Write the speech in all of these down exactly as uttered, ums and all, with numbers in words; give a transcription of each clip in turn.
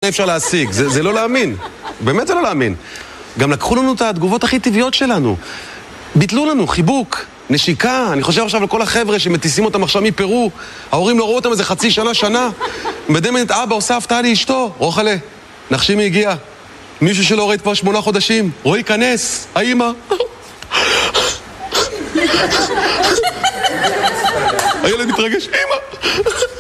מתי אפשר להשיג. זה, זה לא להאמין. באמת זה לא להאמין. גם לקחו לנו את התגובות הכי טבעיות שלנו. ביטלו לנו חיבוק, נשיקה. אני חושב עכשיו לכל החבר'ה שמטיסים אותם עכשיו מפרו. ההורים לא ראו אותם איזה חצי שנה, שנה. מדמנת אבא עושה הפתעה לאשתו. רוחלה, נחשימי הגיע. מישהו שלא ראית כבר שמונה חודשים. רואי, כנס. האמא. הילד מתרגש. אמא.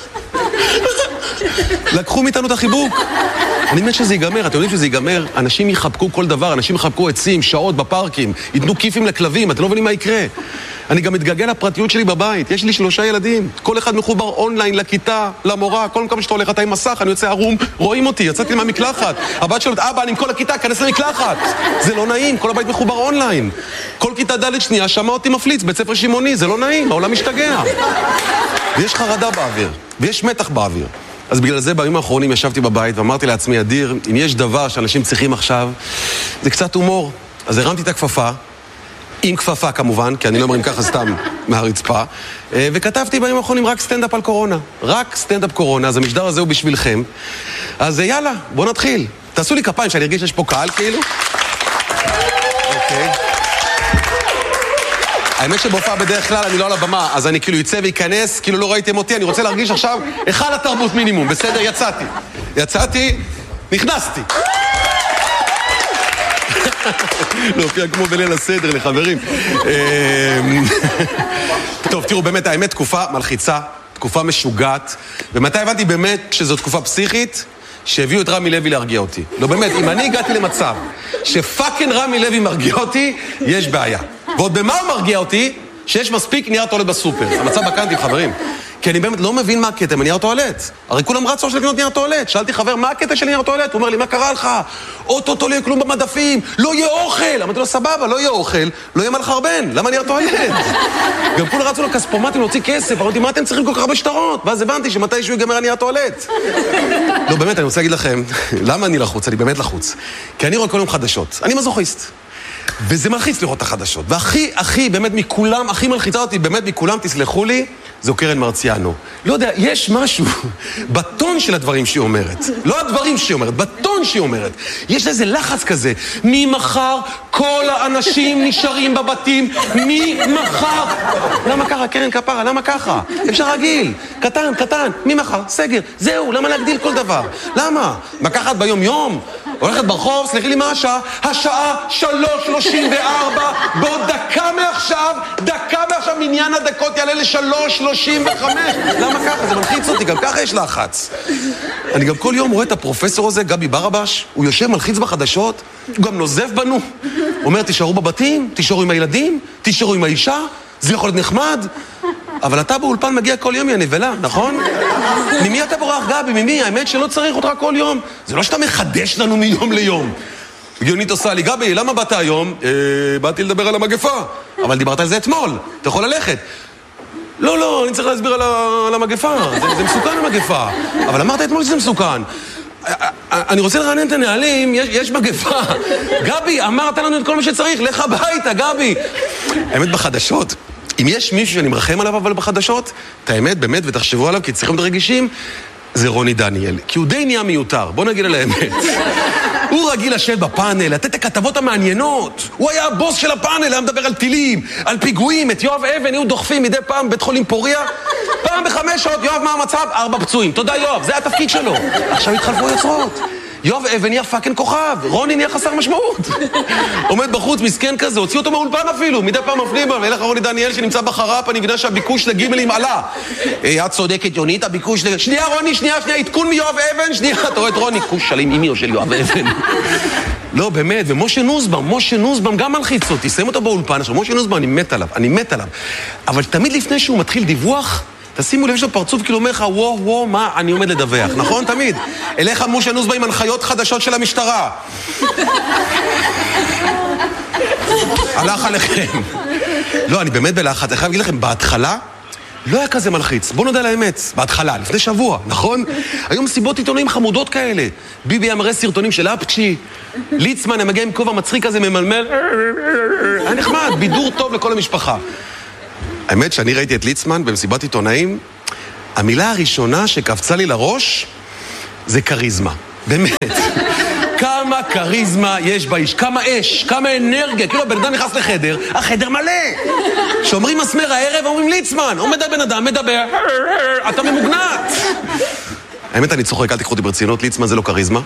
לקחו מאיתנו את החיבוק. אני מת שזה ייגמר, אתם יודעים שזה ייגמר, אנשים יחבקו כל דבר, אנשים יחבקו עצים, שעות בפארקים, ייתנו כיפים לכלבים, אתם לא מבינים מה יקרה. אני גם מתגעגע לפרטיות שלי בבית, יש לי שלושה ילדים, כל אחד מחובר אונליין לכיתה, למורה, כל מקום שאתה הולך אתה עם מסך, אני יוצא ערום, רואים אותי, יצאתי מהמקלחת, הבת שואלת, אבא, אני עם כל הכיתה, כנס למקלחת. זה לא נעים, כל הבית מחובר אונליין. כל כיתה ד' שנייה שמע אותי מפליץ, בית ספר שימוני, זה לא נעים, העולם משתגע. ויש חרדה באוויר, ויש מתח באוויר. אז בגלל זה בימים האחרונים ישבתי בבית ואמרתי לעצמי, אדיר, אם יש דבר שאנשים צריכים עכשיו, זה קצת הומור. אז הרמתי את הכפפה, עם כפפה כמובן, כי אני לא אומרים ככה סתם מהרצפה, וכתבתי בימים האחרונים רק סטנדאפ על קורונה. רק סטנדאפ קורונה, אז המשדר הזה הוא בשבילכם. אז יאללה, בואו נתחיל. תעשו לי כפיים שאני ארגיש שיש פה קהל כאילו. אוקיי. האמת שבהופעה בדרך כלל אני לא על הבמה, אז אני כאילו יצא וייכנס, כאילו לא ראיתם אותי, אני רוצה להרגיש עכשיו אחד התרבות מינימום, בסדר? יצאתי. יצאתי, נכנסתי. להופיע כמו בליל הסדר לחברים. טוב, תראו, באמת, האמת, תקופה מלחיצה, תקופה משוגעת, ומתי הבנתי באמת שזו תקופה פסיכית, שהביאו את רמי לוי להרגיע אותי. לא, באמת, אם אני הגעתי למצב שפאקן רמי לוי מרגיע אותי, יש בעיה. ועוד במה הוא מרגיע אותי? שיש מספיק נייר טואלט בסופר. המצב בקנטים, חברים. כי אני באמת לא מבין מה הקטע מנייר טואלט. הרי כולם רצו עכשיו לקנות נייר טואלט. שאלתי חבר, מה הקטע של נייר טואלט? הוא אומר לי, מה קרה לך? אוטוטו לא יהיה כלום במדפים, לא יהיה אוכל. אמרתי לו, סבבה, לא יהיה אוכל, לא יהיה מה לחרבן. למה נייר טואלט? גם כולם רצו לכספומטים להוציא כסף. אמרתי, מה אתם צריכים כל כך הרבה שטרות? ואז הבנתי שמתישהו ייגמר הנייר טואלט. לא, באמת, אני רוצה להגיד לכם, למה אני לחוץ? אני באמת לחוץ. כי אני רואה כל יום חדשות. אני מזוכיסט. וזה מלחיץ לראות את החדשות. והכי, הכי, באמת מכולם, הכי מלחיצה אותי, באמת מכולם, תסלחו לי, זו קרן מרציאנו. לא יודע, יש משהו בטון של הדברים שהיא אומרת. לא הדברים שהיא אומרת, בטון שהיא אומרת. יש איזה לחץ כזה. ממחר כל האנשים נשארים בבתים. ממחר. למה ככה, קרן כפרה? למה ככה? אפשר רגיל. קטן, קטן. ממחר, סגר. זהו, למה להגדיל כל דבר? למה? מקחת ביום יום? הולכת ברחוב, סליחי לי מה השעה? השעה שלוש שלושים וארבע, בעוד דקה מעכשיו, דקה מעכשיו, מניין הדקות יעלה לשלוש שלושים וחמש. למה ככה? זה מלחיץ אותי, גם ככה יש לחץ. אני גם כל יום רואה את הפרופסור הזה, גבי ברבש, הוא יושב מלחיץ בחדשות, הוא גם נוזף בנו. אומר, תישארו בבתים, תישארו עם הילדים, תישארו עם האישה, זה יכול להיות נחמד. אבל אתה באולפן מגיע כל יום, יא נבלה, נכון? ממי אתה בורח, גבי? ממי? האמת שלא צריך אותך כל יום. זה לא שאתה מחדש לנו מיום ליום. הגיונית עושה לי, גבי, למה באת היום? אה, באתי לדבר על המגפה. אבל דיברת על זה אתמול, אתה יכול ללכת. לא, לא, אני צריך להסביר על, ה... על המגפה. זה, זה מסוכן המגפה. אבל אמרת אתמול שזה מסוכן. אני רוצה לרענן את הנהלים, יש, יש מגפה. גבי, אמרת לנו את כל מה שצריך, לך הביתה, גבי. האמת בחדשות. אם יש מישהו שאני מרחם עליו אבל בחדשות, את האמת, באמת, ותחשבו עליו, כי צריכים להיות רגישים, זה רוני דניאל. כי הוא די נהיה מיותר, בוא נגיד על האמת. הוא רגיל לשבת בפאנל, לתת את הכתבות המעניינות. הוא היה הבוס של הפאנל, היה מדבר על טילים, על פיגועים, את יואב אבן, היו דוחפים מדי פעם בית חולים פוריה. פעם בחמש שעות, יואב, מה המצב? ארבע פצועים. תודה יואב, זה התפקיד שלו. עכשיו התחלפו יוצרות. יואב אבן נהיה פאקן כוכב, רוני נהיה חסר משמעות. עומד בחוץ, מסכן כזה, הוציא אותו מהאולפן אפילו, מדי פעם מפנים, ואלך רוני דניאל שנמצא בחרף, אני מבינה שהביקוש לגימלים עלה. את צודקת יונית, הביקוש לג... שנייה רוני, שנייה, שנייה, עדכון מיואב אבן, שנייה, אתה רואה את רוני, כוש שלים אימי או של יואב אבן. לא, באמת, ומשה נוסבאום, משה נוסבאום גם מלחיץ אותי, שמים אותו באולפן, עכשיו, משה נוסבאום, אני מת עליו, אני מת עליו. אבל תמיד לפני שהוא מתחיל דיווח, תשימו לב שהוא פרצוף כאילו אומר לך, וואו, וואו, מה אני עומד לדווח, נכון? תמיד. אליך משה נוסבאום עם הנחיות חדשות של המשטרה. הלך עליכם. לא, אני באמת בלחץ. אני חייב להגיד לכם, בהתחלה, לא היה כזה מלחיץ. בואו נודע לאמת. בהתחלה, לפני שבוע, נכון? היום סיבות עיתונאים חמודות כאלה. ביבי היה מראה סרטונים של אפצ'י. ליצמן, המגיע עם כובע מצחיק כזה, ממלמל. היה נחמד, בידור טוב לכל המשפחה. האמת שאני ראיתי את ליצמן במסיבת עיתונאים, המילה הראשונה שקפצה לי לראש זה קריזמה. באמת. כמה קריזמה יש באיש, כמה אש, כמה אנרגיה. כאילו הבן אדם נכנס לחדר, החדר מלא. שאומרים מסמר הערב, אומרים ליצמן. עומד הבן אדם, מדבר, אתה ממוגנט. האמת, אני צוחק, אל תיקחו אותי ברצינות, ליצמן זה לא קריזמה.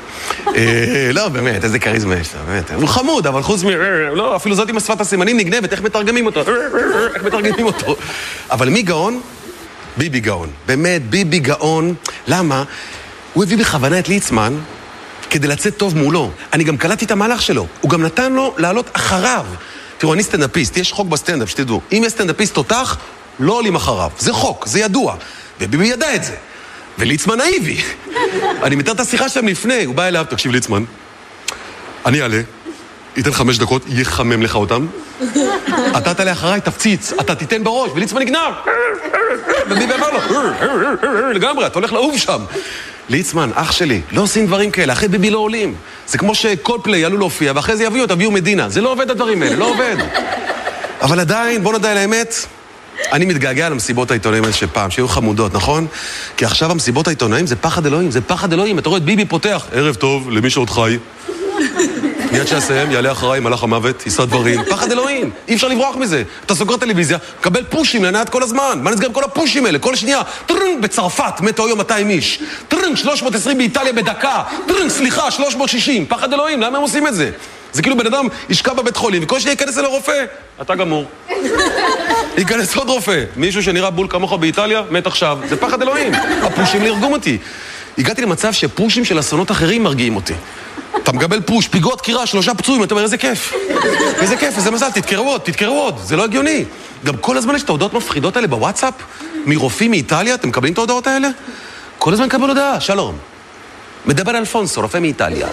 לא, באמת, איזה קריזמה יש לה, באמת. הוא חמוד, אבל חוץ מ... לא, אפילו זאת עם השפת הסימנים נגנבת, איך מתרגמים אותו? איך מתרגמים אותו? אבל מי גאון? ביבי גאון. באמת, ביבי גאון. למה? הוא הביא בכוונה את ליצמן כדי לצאת טוב מולו. אני גם קלטתי את המהלך שלו. הוא גם נתן לו לעלות אחריו. תראו, אני סטנדאפיסט, יש חוק בסטנדאפ, שתדעו. אם יש סטנדאפיסט תותח, לא עולים אחריו. זה חוק, זה ידוע. וביבי ידע את זה. וליצמן נאיבי. אני מתאר את השיחה שלהם לפני, הוא בא אליו, תקשיב ליצמן, אני אעלה, ייתן חמש דקות, יחמם לך אותם, אתה תעלה אחריי, תפציץ, אתה תיתן בראש, וליצמן נגנב. וביבי אמר לו, לגמרי, אתה הולך לעוף שם. ליצמן, אח שלי, לא עושים דברים כאלה, אחרי ביבי לא עולים. זה כמו שכל פליי יעלו להופיע, ואחרי זה יביאו, תביאו מדינה. זה לא עובד הדברים האלה, לא עובד. אבל עדיין, בוא נדע על האמת, אני מתגעגע למסיבות העיתונאים האלה שפעם, שהיו חמודות, נכון? כי עכשיו המסיבות העיתונאים זה פחד אלוהים, זה פחד אלוהים. אתה רואה את ביבי פותח, ערב טוב, למי שעוד חי. מיד שיסיים, יעלה אחריי, מלאך המוות, יישא דברים. פחד אלוהים, אי אפשר לברוח מזה. אתה סוגר טלוויזיה, קבל פושים לנעת כל הזמן. מה נסגר עם כל הפושים האלה? כל שנייה, טרנג בצרפת, מתו היום מאתיים איש. טרנג שלוש מאות ועשרים באיטליה בדקה. טרנג, סליחה, שלוש מאות ושישים. פחד אלוהים, למה הם עושים את זה? זה כאילו בן אדם ישכב בבית חולים, וכל שנייה ייכנס אל הרופא. אתה גמור. ייכנס עוד רופא. מישהו שנראה בול כמוך באיטליה, מת עכשיו. זה פחד אלוהים. הפושים להרגום אותי. הגעתי למצב שפושים של אסונות אחרים מרגיעים אותי. אתה מקבל פוש, פיגוע דקירה, שלושה פצועים, אתה אומר, איזה כיף. איזה כיף, איזה מזל, תתקראו עוד, תתקראו עוד. זה לא הגיוני. גם כל הזמן יש את ההודעות מפחידות האלה בוואטסאפ, מרופאים מאיטליה, אתם מקבלים את ההודעות האלה? כל הזמן קבל הודעה, שלום. מדבר אלפונסו, רופא מאיטליה.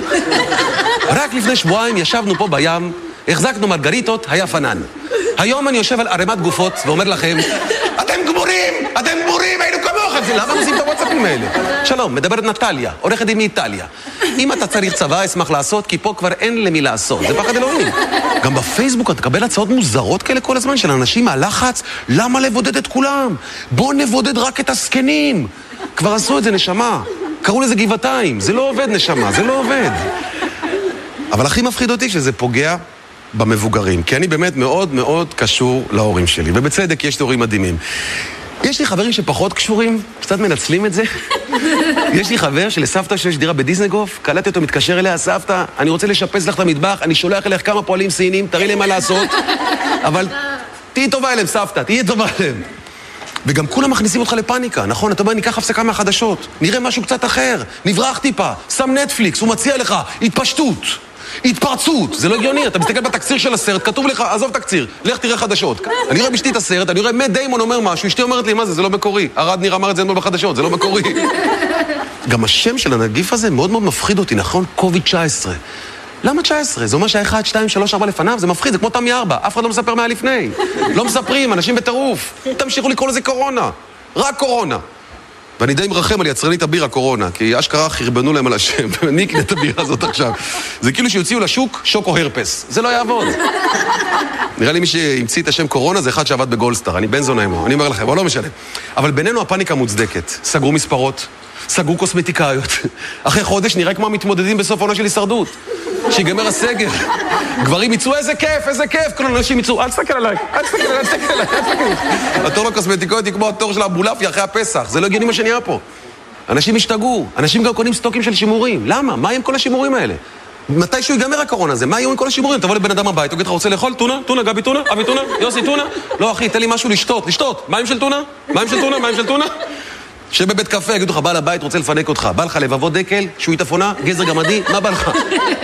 רק לפני שבועיים ישבנו פה בים, החזקנו מרגריטות, היה פנן. היום אני יושב על ערימת גופות ואומר לכם, אתם גמורים, אתם גמורים, היינו כמוכם. למה עושים את הוואטסאפים האלה? שלום, מדברת נטליה, עורכת דין מאיטליה. אם אתה צריך צבא, אשמח לעשות, כי פה כבר אין למי לעשות. זה פחד אלוהים. גם בפייסבוק אתה תקבל הצעות מוזרות כאלה כל הזמן של אנשים מהלחץ, למה לבודד את כולם? בוא נבודד רק את הסקנים. כבר עשו את זה, נשמה. קראו לזה גבעתיים. זה לא עובד, נשמה, זה לא עובד. אבל הכי מפחיד אותי שזה פוגע במבוגרים, כי אני באמת מאוד מאוד קשור להורים שלי, ובצדק יש לי הורים מדהימים. יש לי חברים שפחות קשורים, קצת מנצלים את זה. יש לי חבר שלסבתא שיש דירה בדיזנגוף, קלטתי אותו, מתקשר אליה, סבתא, אני רוצה לשפץ לך את המטבח, אני שולח אליך כמה פועלים סינים, תראי להם מה לעשות, אבל תהיי טובה אליהם, סבתא, תהיי טובה אליהם. וגם כולם מכניסים אותך לפאניקה, נכון? אתה אומר, ניקח הפסקה מהחדשות, נראה משהו קצת אחר, נברח טיפה, שם נטפליקס, הוא מציע לך, התפשטות. התפרצות, זה לא הגיוני, אתה מסתכל בתקציר של הסרט, כתוב לך, עזוב תקציר, לך תראה חדשות. אני רואה בשתי את הסרט, אני רואה מאט דיימון אומר משהו, אשתי אומרת לי, מה זה, זה לא מקורי. ארד ניר אמר את זה אתמול בחדשות, זה לא מקורי. גם השם של הנגיף הזה מאוד מאוד מפחיד אותי, נכון? קוביד תשע עשרה. למה תשע עשרה? זה אומר שהאחד, שתיים, שלוש, ארבע לפניו, זה מפחיד, זה כמו תמי ארבע, אף אחד לא מספר מה לפני. לא מספרים, אנשים בטירוף. תמשיכו לקרוא לזה קורונה. רק קורונה. ואני די מרחם על יצרנית הבירה קורונה, כי אשכרה חרבנו להם על השם, ואני אקנה את הבירה הזאת עכשיו. זה כאילו שיוציאו לשוק שוקו הרפס. זה לא יעבוד. נראה לי מי שהמציא את השם קורונה זה אחד שעבד בגולדסטאר, אני בן זונה עמו, אני אומר לכם, אבל לא משנה. אבל בינינו הפאניקה מוצדקת. סגרו מספרות, סגרו קוסמטיקאיות. אחרי חודש נראה כמו מתמודדים בסוף עונה של הישרדות. שיגמר הסגר. גברים יצאו, איזה כיף, איזה כיף. כל אנשים יצאו, אל תסתכל עליי, אל תסתכל עליי, אל תסתכל עליי, אל תסתכל עליי. התור לקוסמטיקאיות היא כמו התור של האבולאפי אחרי הפסח. זה לא הגיוני מה שנהיה פה. אנשים השתגעו. אנשים גם קונים סטוקים של שימורים. למה? מה עם כל השימורים האלה? מתי שהוא ייגמר הקורונה הזה? מה יהיו עם כל השימורים? תבוא לבן אדם הבית, תגיד לך, רוצה לאכול טונה? טונה, גבי טונה? אבי טונה? יוסי טונה? לא, אחי, תן לי משהו לשתות, לשתות. מים של טונה? מים של טונה? מים של טונה? שבבית קפה יגידו לך, בעל הבית רוצה לפנק אותך. בא לך לבבות דקל, שהוא יתפונה, גזר גמדי, מה בא לך?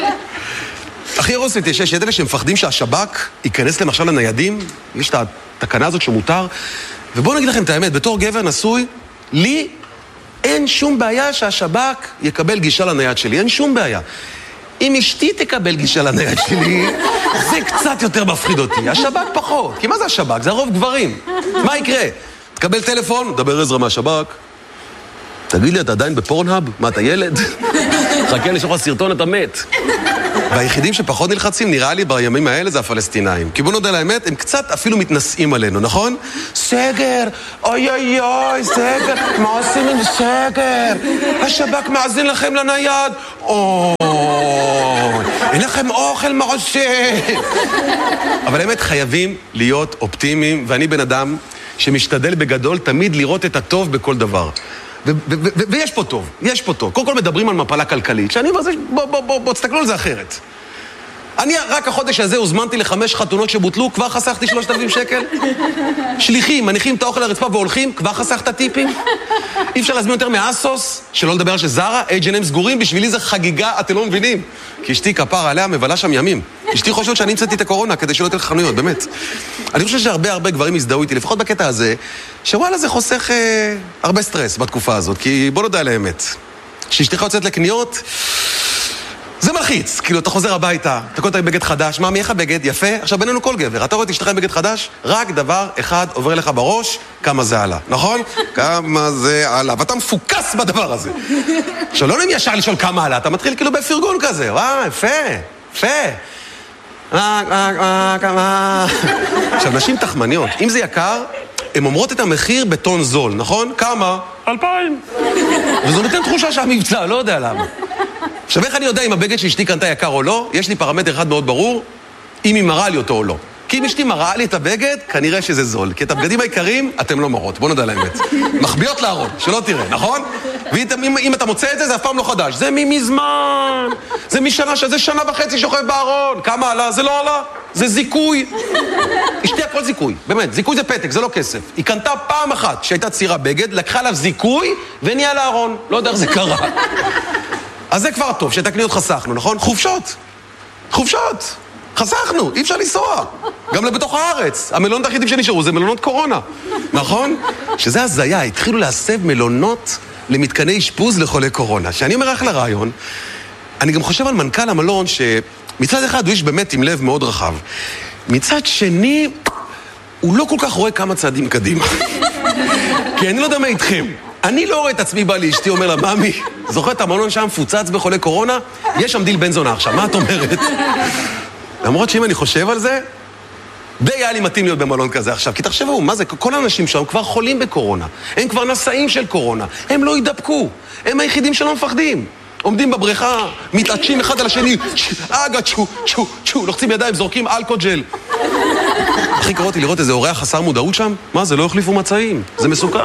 הכי הרוס אותי שיש אלה שמפחדים שהשב"כ ייכנס למשל לניידים, יש את התקנה הזאת שמותר, ובואו נגיד לכם את האמת, בתור גבר נשוי, לי אין שום בעיה שהשב"כ יקבל גישה לנייד שלי, אין שום בעיה. אם אשתי תקבל גישה לנייד שלי, זה קצת יותר מפחיד אותי. השב"כ פחות, כי מה זה השב"כ? זה הרוב גברים. מה יקרה? תקבל טלפון, דבר עזרא מהשב"כ. תגיד לי, אתה עדיין בפורנהאב? מה, אתה ילד? מחכה לשוך הסרטון, אתה מת. והיחידים שפחות נלחצים, נראה לי בימים האלה, זה הפלסטינאים. כי בוא נודע לאמת, הם קצת אפילו מתנשאים עלינו, נכון? סגר, אוי אוי אוי, סגר, מה עושים עם סגר? השב"כ מאזין לכם לנייד. אוי, אין לכם אוכל, מה עושים? אבל האמת, חייבים להיות אופטימיים, ואני בן אדם שמשתדל בגדול תמיד לראות את הטוב בכל דבר. ויש פה טוב, יש פה טוב. קודם כל מדברים על מפלה כלכלית, שאני אומר, בוא, בוא, בוא, בוא, תסתכלו על זה אחרת. אני רק החודש הזה הוזמנתי לחמש חתונות שבוטלו, כבר חסכתי שלושת אלפים שקל. שליחים, מניחים את האוכל לרצפה והולכים, כבר חסכת טיפים. אי אפשר להזמין יותר מאסוס, שלא לדבר על שזרה, אייץ' אנד אם סגורים, בשבילי זה חגיגה, אתם לא מבינים. כי אשתי כפר עליה מבלה שם ימים. אשתי חושבת שאני המצאתי את הקורונה כדי שלא תלך חנויות, באמת. אני חושב שהרבה הרבה גברים הזדהו איתי, לפחות בקטע הזה, שוואלה זה חוסך אה, הרבה סטרס בתקופה הזאת, כי בוא נודע לאמת. כשאשתך יוצאת לקניות, זה מלחיץ, כאילו אתה חוזר הביתה, אתה קודם בגד חדש, מה, מי איך הבגד? יפה? עכשיו בינינו כל גבר, אתה רואה את אשתך עם בגד חדש, רק דבר אחד עובר לך בראש, כמה זה עלה, נכון? כמה זה עלה, ואתה מפוקס בדבר הזה. עכשיו לא נעים ישר לשאול כמה עלה, אתה מתחיל כאילו בפרגון כזה, וואו, יפה, יפה. אה, אה, אה, כמה... עכשיו, נשים תחמניות, אם זה יקר, הן אומרות את המחיר בטון זול, נכון? כמה? אלפיים. וזו נותן תחושה שהמבצע, לא יודע למה. עכשיו, איך אני יודע אם הבגד שאשתי קנתה יקר או לא? יש לי פרמטר אחד מאוד ברור, אם היא מראה לי אותו או לא. כי אם אשתי מראה לי את הבגד, כנראה שזה זול. כי את הבגדים העיקרים, אתם לא מראות. בוא נדע לאמת. מחביאות לארון, שלא תראה, נכון? ואם אם אתה מוצא את זה, זה אף פעם לא חדש. זה ממזמן. זה משנה, שזה שנה וחצי שוכב בארון. כמה עלה? זה לא עלה. זה זיכוי. אשתי הכל זיכוי. באמת, זיכוי זה פתק, זה לא כסף. היא קנתה פעם אחת שהייתה צירה בגד, לקחה לה זיכוי ונהיה לארון. לא יודע איך זה קרה. אז זה כבר טוב, שאת הקניות חסכנו, נכון? חופשות. חופשות. חסכנו, אי אפשר לנסוע. גם לבתוך הארץ. המלונות היחידים שנשארו זה מלונות קורונה. נכון? שזה הזיה, התחילו להסב מלונות למתקני אשפוז לחולי קורונה. שאני אומר אחלה רעיון, אני גם חושב על מנכ"ל המלון שמצד אחד הוא איש באמת עם לב מאוד רחב. מצד שני, הוא לא כל כך רואה כמה צעדים קדימה. כי אני לא יודע מה איתכם. אני לא רואה את עצמי בא לאשתי, אומר לה, ממי, זוכר את המלון שם מפוצץ בחולי קורונה? יש שם דיל בן זונה עכשיו, מה את אומרת? למרות שאם אני חושב על זה, די היה לי מתאים להיות במלון כזה עכשיו. כי תחשבו, מה זה? כל האנשים שם כבר חולים בקורונה. הם כבר נשאים של קורונה. הם לא ידבקו. הם היחידים שלא מפחדים. עומדים בבריכה, מתעטשים אחד על השני, אגה, צ'ו, צ'ו, צ'ו, לוחצים ידיים, זורקים אלכוג'ל. הכי קראתי לראות איזה אורח חסר מודעות שם? מה, זה לא החליפו מצעים. זה מסוכן.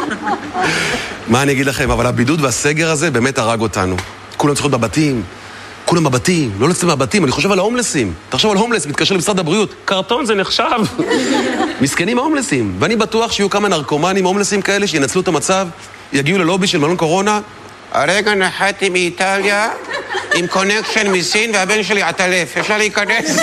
מה אני אגיד לכם? אבל הבידוד והסגר הזה באמת הרג אותנו. כולם צריכות בבתים. כולם בבתים, לא לצאת מהבתים, אני חושב על ההומלסים. תחשוב על הומלס, מתקשר למשרד הבריאות. קרטון זה נחשב. מסכנים ההומלסים. ואני בטוח שיהיו כמה נרקומנים הומלסים כאלה שינצלו את המצב, יגיעו ללובי של מלון קורונה. הרגע נחתי מאיטליה עם קונקשן מסין והבן שלי עטלף. אפשר להיכנס?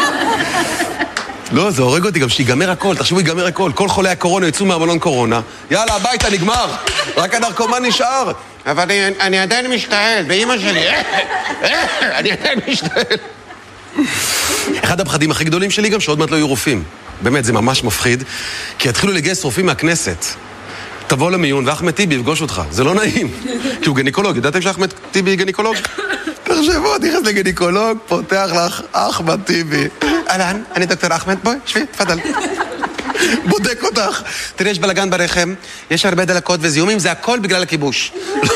לא, זה הורג אותי גם שיגמר הכל. תחשבו, יגמר הכל. כל חולי הקורונה יצאו מהמלון קורונה. יאללה, הביתה, נגמר. רק הנרקומן נשאר. אבל אני, אני עדיין משתעל, באמא שלי, אני עדיין משתעל. אחד הפחדים הכי גדולים שלי גם שעוד מעט לא יהיו רופאים. באמת, זה ממש מפחיד, כי יתחילו לגייס רופאים מהכנסת. תבוא למיון ואחמד טיבי יפגוש אותך, זה לא נעים. כי הוא גניקולוג, ידעתם שאחמד טיבי גניקולוג? תחשבו, תיכנס לגניקולוג, פותח לך אחמד טיבי. אהלן, אני דוקטור אחמד, בואי, שבי, תפדל. בודק אותך. תראי, יש בלגן ברחם, יש הרבה דלקות וזיהומים, זה הכל בגלל הכיבוש.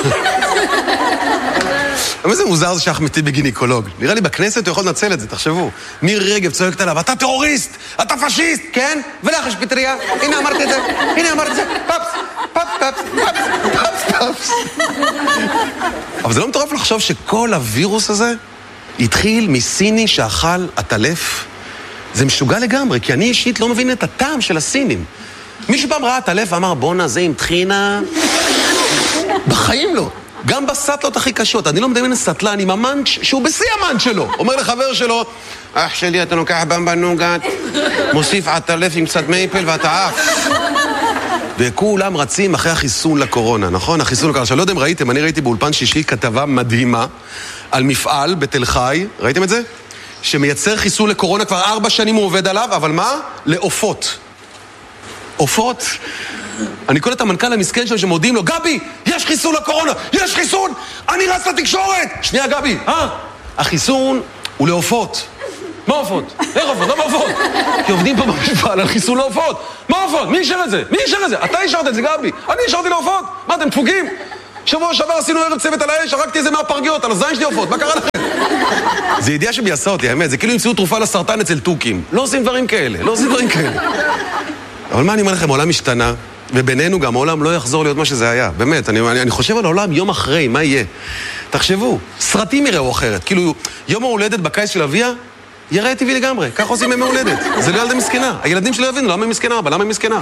אבל זה מוזר זה שאחמד טיבי גינקולוג. נראה לי בכנסת הוא יכול לנצל את זה, תחשבו. מירי רגב צועקת עליו, אתה טרוריסט, אתה פשיסט, כן? ולך יש פטריה, הנה אמרתי את זה, הנה אמרתי את זה, פאפס, פאפס, פאפס, פאפס, פאפס, פאפס. אבל זה לא מטורף לחשוב שכל הווירוס הזה התחיל מסיני שאכל עטלף. זה משוגע לגמרי, כי אני אישית לא מבין את הטעם של הסינים. מישהו פעם ראה עטלף ואמר, בונה, זה עם טחינה. בחיים לא. גם בסטלות הכי קשות. אני לא מדמיין סטלן עם המנץ' שהוא בשיא המנץ' שלו. אומר לחבר שלו, אח שלי, אתה לוקח במבה נוגת, מוסיף עטלף עם קצת מייפל ואתה עף. וכולם רצים אחרי החיסון לקורונה, נכון? החיסון לקורונה. עכשיו, לא יודע אם ראיתם, אני ראיתי באולפן שישי כתבה מדהימה על מפעל בתל חי. ראיתם את זה? שמייצר חיסון לקורונה, כבר ארבע שנים הוא עובד עליו, אבל מה? לעופות. עופות. אני קורא את המנכ"ל המסכן שלו שמודיעים לו, גבי, יש חיסון לקורונה, יש חיסון, אני רץ לתקשורת. שנייה, גבי, אה? החיסון הוא לעופות. מה עופות? איך עופות? לא בעופות. כי עובדים פה במפעל על חיסון לעופות. מה עופות? מי אישר את זה? מי אישר את זה? אתה אישרת את זה, גבי. אני אישרתי לעופות. מה, אתם דפוקים? שבוע שעבר עשינו ערב צוות על האש, הרגתי איזה מהפרגיות, על הזין שלי עופות. מה קרה לכם? זה ידיעה שביעשה אותי, האמת. זה כאילו המציאו תרופה לסרטן אצל טוקים. לא עושים דברים כאלה, לא עושים דברים כאלה. אבל מה אני אומר לכם, העולם השתנה, ובינינו גם העולם לא יחזור להיות מה שזה היה. באמת, אני, אני, אני חושב על העולם יום אחרי, מה יהיה? תחשבו, סרטים יראו אחרת. כאילו, יום ההולדת בקיץ של אביה, יראה טבעי לגמרי. כך עושים ימי הולדת. זה לא ילדה מסכנה. הילדים שלי יבינו, למה היא מסכנה? אבל למה היא מסכנה?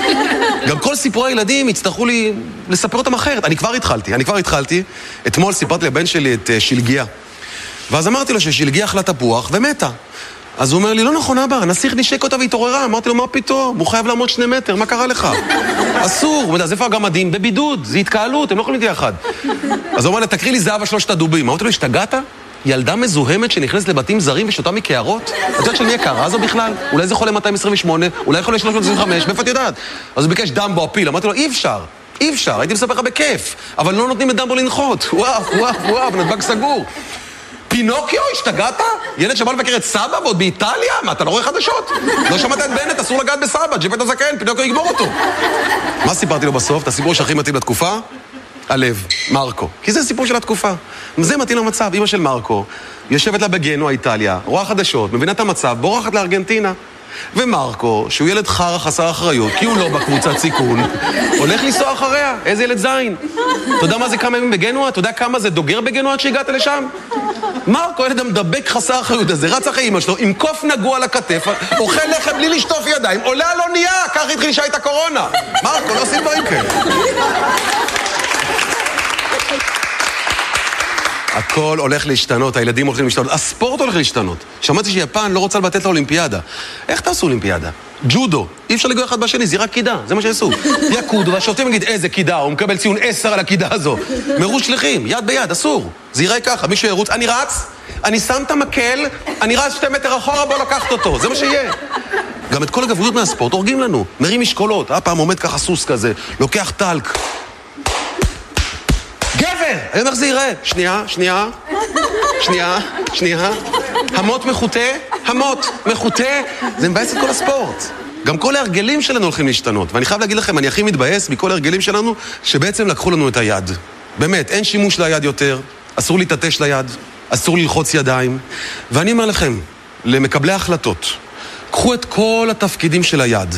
גם כל סיפורי הילדים יצטרכו לי לספר אותם אחרת. אני כבר התחלתי, אני כבר התחלתי. אתמול סיפרתי לבן שלי את uh, שלגיה. ואז אמרתי לו ששלגיה אכלה תפוח ומתה. אז הוא אומר לי, לא נכון אבא, הנסיך נשק אותה והתעוררה. אמרתי לו, מה פתאום? הוא חייב לעמוד שני מטר, מה קרה לך? אסור. אז איפה הגמדים? בבידוד, זה התקהלות, הם לא יכולים להיות יחד. אז הוא אומר לי, תקריא לי זהב שלושת הדובים. אמרתי לו, השתגעת? ילדה מזוהמת שנכנסת לבתים זרים ושותה מקערות? את יודעת של מי יקרה זו בכלל? אולי זה חולה מאתיים עשרים ושמונה, אולי חולה שלוש מאות עשרים וחמש, מאיפה את יודעת? אז הוא ביקש דמבו הפיל, אמרתי לו, אי אפשר, אי אפשר, הייתי מספר לך בכיף, אבל לא נותנים את דמבו לנחות. וואו, וואו, וואו, נדבק סגור. פינוקיו, השתגעת? ילד שבא לבקר את סבא ועוד באיטליה? מה, אתה לא רואה חדשות? לא שמעת את בנט, אסור לגעת בסבא, ג'פט הזקן, פינוקיו יגמור אותו. מה סיפרתי לו בסוף? את הסיפור שהכי מתאים לתקופה? הלב, מרקו. כי זה סיפור של התקופה. זה מתאים למצב. אמא של מרקו יושבת לה בגנוע, איטליה, רואה חדשות, מבינה את המצב, בורחת לארגנטינה. ומרקו, שהוא ילד חרא חסר אחריות, כי הוא לא בקבוצת סיכון, הולך לנסוע אחריה. איזה ילד זין. אתה יודע מה זה כמה ימים בגנוע? אתה יודע כמה זה דוגר בגנוע עד שהגעת לשם? מרקו, ילד המדבק חסר אחריות הזה, רץ אחרי אמא שלו, עם קוף נגוע על הכתף, אוכל לחם בלי לשטוף ידיים, עולה על אונייה, כך התחיל שהייתה קורונה. מרקו, לא עושים דברים כאלה. הכל הולך להשתנות, הילדים הולכים להשתנות, הספורט הולך להשתנות. שמעתי שיפן לא רוצה לבטל את האולימפיאדה. איך תעשו אולימפיאדה? ג'ודו. אי אפשר לגוע אחד בשני, זה רק קידה, זה מה שיעשו. יקודו, והשופטים יגיד איזה קידה, הוא מקבל ציון עשר על הקידה הזו. מרוץ שליחים, יד ביד, אסור. זה יראה ככה, מישהו ירוץ, אני רץ, אני שם את המקל, אני רץ שתי מטר אחורה, בוא לקחת אותו, זה מה שיהיה. גם את כל הגבריות מהספורט הורגים לנו, מרים משקולות, הפעם עומד ככה סוס כזה, לוקח טלק. גבר! היום איך זה יראה? שנייה, שנייה, שנייה, שנייה. המות מחוטה, המות מחוטה. זה מבאס את כל הספורט. גם כל ההרגלים שלנו הולכים להשתנות. ואני חייב להגיד לכם, אני הכי מתבאס מכל ההרגלים שלנו, שבעצם לקחו לנו את היד. באמת, אין שימוש ליד יותר, אסור להתעטש ליד, אסור ללחוץ ידיים. ואני אומר לכם, למקבלי ההחלטות, קחו את כל התפקידים של היד.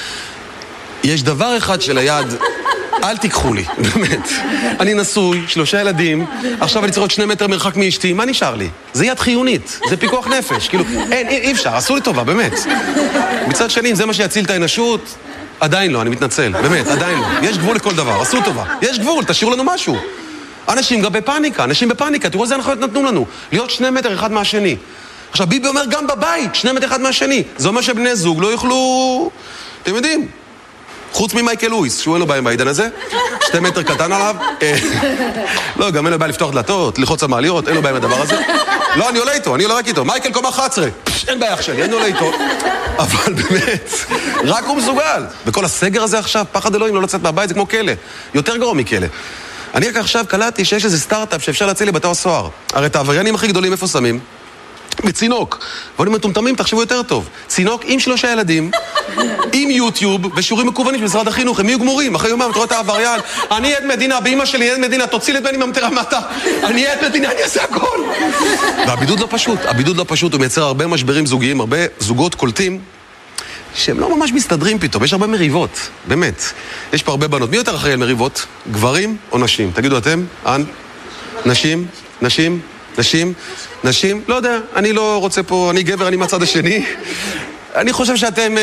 יש דבר אחד של היד, אל תיקחו לי, באמת. אני נשוי, שלושה ילדים, עכשיו אני צריך עוד שני מטר מרחק מאשתי, מה נשאר לי? זה יד חיונית, זה פיקוח נפש, כאילו, אין, אי אפשר, עשו לי טובה, באמת. מצד שני, זה מה שיציל את האנושות, עדיין לא, אני מתנצל, באמת, עדיין לא. יש גבול לכל דבר, עשו טובה. יש גבול, תשאירו לנו משהו. אנשים גם בפאניקה, אנשים בפאניקה, תראו איזה הנחיות נתנו לנו, להיות שני מטר אחד מהשני. עכשיו, ביבי אומר גם בבית, שני מטר אחד מהשני. זה אומר שבני זוג לא יוכלו, אתם יודעים, חוץ ממייקל לואיס, שהוא אין לו בעיה בעידן הזה, שתי מטר קטן עליו, לא, גם אין לו בעיה לפתוח דלתות, ללחוץ על מעליות, אין לו בעיה מהדבר הזה. לא, אני עולה איתו, אני עולה רק איתו. מייקל קומה אחת עשרה, אין בעיה שלי, אני עולה איתו. אבל באמת, רק הוא מסוגל. וכל הסגר הזה עכשיו, פחד אלוהים לא לצאת מהבית, זה כמו כלא. יותר גרוע מכלא. אני רק עכשיו קלטתי שיש איזה סטארט-אפ שאפשר להציל לבתי הסוהר. הרי את העבריינים הכי גדולים איפה שמים? בצינוק. ואני מטומטמים, תחשבו יותר טוב. צינוק עם שלושה ילדים, עם יוטיוב ושיעורים מקוונים של משרד החינוך. הם יהיו גמורים. אחרי יומם, תראו את העבריין. אני עד מדינה, באמא שלי עד מדינה, תוציא לבני ממטרה מטה. אני עד מדינה, אני אעשה הכל. והבידוד לא פשוט. הבידוד לא פשוט. הוא מייצר הרבה משברים זוגיים, הרבה זוגות קולטים, שהם לא ממש מסתדרים פתאום. יש הרבה מריבות. באמת. יש פה הרבה בנות. מי יותר אחראי על מריבות? גברים או נשים? תגידו אתם, אן? נשים? נשים? נשים? נשים? לא יודע, אני לא רוצה פה, אני גבר, אני מהצד השני. אני חושב שאתם...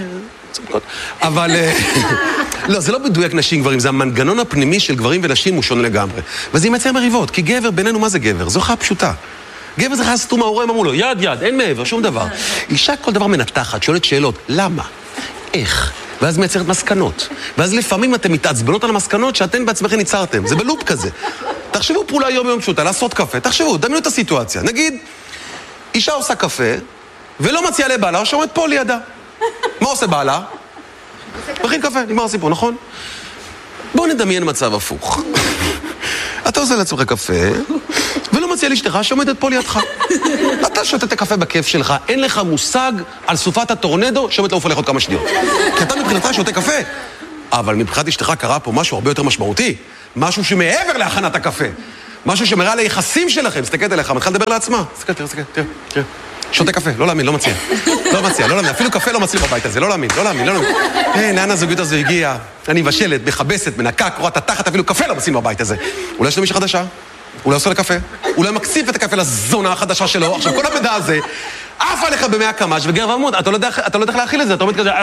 אבל... לא, זה לא בדויק נשים גברים, זה המנגנון הפנימי של גברים ונשים הוא שונה לגמרי. וזה יימצא מריבות, כי גבר, בינינו מה זה גבר? זו חיה פשוטה. גבר זה חיה סתומה, ההורים אמרו לו, יד יד, אין מעבר, שום דבר. אישה כל דבר מנתחת, שואלת שאלות, למה? איך? ואז מייצרת מסקנות. ואז לפעמים אתם מתעצבנות על המסקנות שאתם בעצמכם ייצרתם. זה בלופ כזה. תחשבו פעולה יום יום פשוטה, לעשות קפה. תחשבו, דמיינו את הסיטואציה. נגיד, אישה עושה קפה, ולא מציעה לבעלה, שעומד פה לידה. מה עושה בעלה? מכין קפה, נגמר הסיפור, נכון? בוא נדמיין מצב הפוך. אתה עושה לעצמך קפה, ולא מציע לאשתך שעומדת פה לידך. אתה שותה את הקפה בכיף שלך, אין לך מושג על סופת הטורנדו שעומדת לעוף עליך עוד כמה שניות. כי אתה מבחינתך שותה קפה. אבל מבחינת אשתך קרה פה משהו הרבה יותר משמעותי. משהו שמעבר להכנת הקפה. משהו שמראה על היחסים שלכם. מסתכלת עליך, מתחילה לדבר לעצמה. תסתכל, תראה, תראה, תראה, תראה. שותה קפה, לא להאמין, לא מציע. לא מציע, לא להאמין. אפילו קפה לא מציע בבית הזה, לא להאמין, לא להאמין, לא להאמין. אה, לאן הזוגיות הזו הגיעה? אני מבשלת, מחבסת, מנקה, קוראת התחת, אפילו קפה לא מציע בבית הזה. אולי יש לו מישהו חדשה? אולי עושה לקפה? אולי מקציף את הקפה לזונה החדשה שלו? עכשיו, כל המידע הזה עף עליך במאה קמ"ש וגר ועמוד, אתה לא יודע איך להכיל את זה, אתה עומד כזה,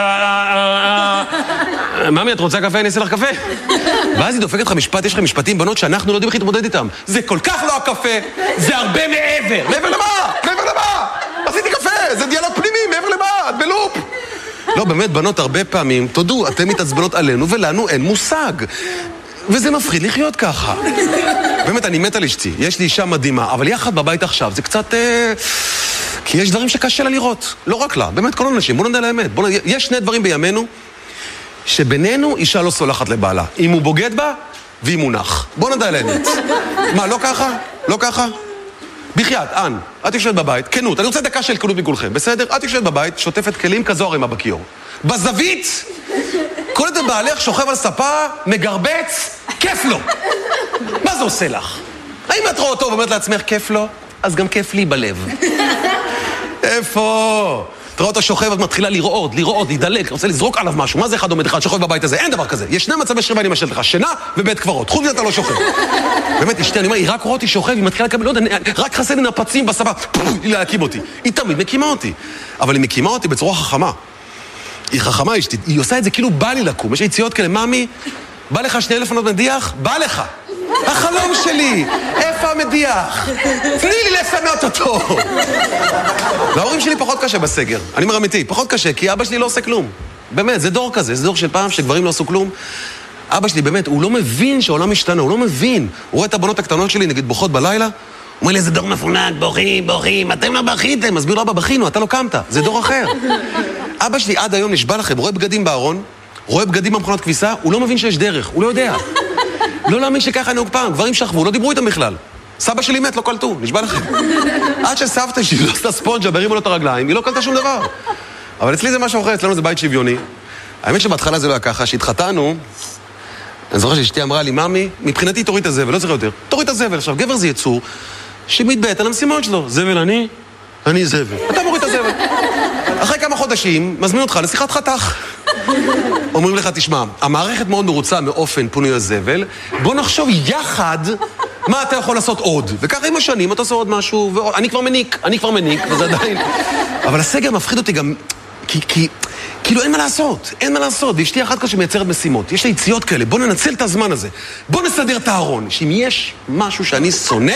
ממי, את רוצה קפה? אני אעשה לך קפה. ואז היא דופקת לך משפט, יש לך משפטים, בנות, שאנחנו לא יודעים איך להתמודד איתם. זה כל כך לא הקפה, זה הרבה מעבר. מעבר למה? מעבר למה? עשיתי קפה, זה דיאלוג פנימי, מעבר למה? את בלופ. לא, באמת, בנות, הרבה פעמים, תודו, אתם מתעצבנות עלינו ולנו אין מושג. וזה מפחיד לחיות ככה. באמת, אני מת על אשתי. יש לי אישה מדהימה, אבל יחד בבית עכשיו, זה קצת... אה... כי יש דברים שקשה לה לראות. לא רק לה, באמת, כל האנשים. בואו נדע לאמת. בוא נדע... יש שני דברים בימינו, שבינינו אישה לא סולחת לבעלה. אם הוא בוגד בה, ואם הוא נח. בואו נדע לאמת. מה, לא ככה? לא ככה? בחייאת, אן, את יושבת בבית, כנות, אני רוצה דקה של כנות מכולכם, בסדר? את יושבת בבית, שוטפת כלים כזו הרימה בכיור. בזווית, כל את בעלך שוכב על ספה, מגרבץ, כיף לו. מה זה עושה לך? האם את רואה אותו ואומרת לעצמך, כיף לו? אז גם כיף לי בלב. איפה? תראה אותו שוכב, את מתחילה לרעוד, לרעוד, להידלק, רוצה לזרוק עליו משהו. מה זה אחד עומד אחד שוכב בבית הזה? אין דבר כזה. יש שני מצבי שכיבה אני משל לך, שינה ובית קברות. חוץ מזה אתה לא שוכב. באמת, אשתי, אני אומר, היא רק רואה אותי שוכב, היא מתחילה לקבל, לא יודע, רק חסר לי נפצים בספה, היא להקים אותי. היא תמיד מקימה אותי. אבל היא מקימה אותי בצורה חכמה. היא חכמה אשתי, היא עושה את זה כאילו בא לי לקום. יש יציאות כאלה, ממי, בא לך שני אלף ענות מדיח? בא לך. החלום שלי, איפה המדיח? תני לי לפנות אותו. וההורים שלי פחות קשה בסגר, אני אומר אמיתי, פחות קשה, כי אבא שלי לא עושה כלום. באמת, זה דור כזה, זה דור של פעם שגברים לא עשו כלום. אבא שלי באמת, הוא לא מבין שהעולם משתנה, הוא לא מבין. הוא רואה את הבנות הקטנות שלי, נגיד בוכות בלילה, הוא אומר לי, זה דור מפונק, בוכים, בוכים, אתם לא בכיתם, מסביר לו, אבא, בכינו, אתה לא קמת, זה דור אחר. אבא שלי עד היום נשבע לכם, רואה בגדים בארון, רואה בגדים במכונת כביסה, הוא לא מבין שיש דרך, הוא לא יודע. לא להאמין שככה נהוג פעם, גברים שכבו, לא דיברו איתם בכלל. סבא שלי מת, לא קלטו, נשבע לכם. עד שסבתא שלי לא עשתה ספונג'ה, והרימו לו את הרגליים, היא לא קלטה שום דבר. אבל אצלי זה משהו אחר, אצלנו זה בית שוויוני. האמת שבהתחלה זה לא היה ככה, שהתחתנו, אני זוכר שאשתי אמרה לי, ממי, מבחינתי תוריד את הזבל, לא צריך יותר. תוריד את הזבל. עכשיו, גבר זה יצור שמתבט על המשימות שלו. זבל אני, אני זבל. אתה מוריד את הזבל. אחרי כמה חודשים, מזמין אותך לשיחת חתך. אומרים לך, תשמע, המערכת מאוד מרוצה מאופן פונוי הזבל, בוא נחשוב יחד מה אתה יכול לעשות עוד. וככה עם השנים אתה עושה עוד משהו, ואני כבר מניק, אני כבר מניק, וזה עדיין... אבל הסגר מפחיד אותי גם, כי, כי, כאילו אין מה לעשות, אין מה לעשות, ואשתי אחת כזו שמייצרת משימות, יש לה יציאות כאלה, בוא ננצל את הזמן הזה, בוא נסדר את הארון, שאם יש משהו שאני שונא,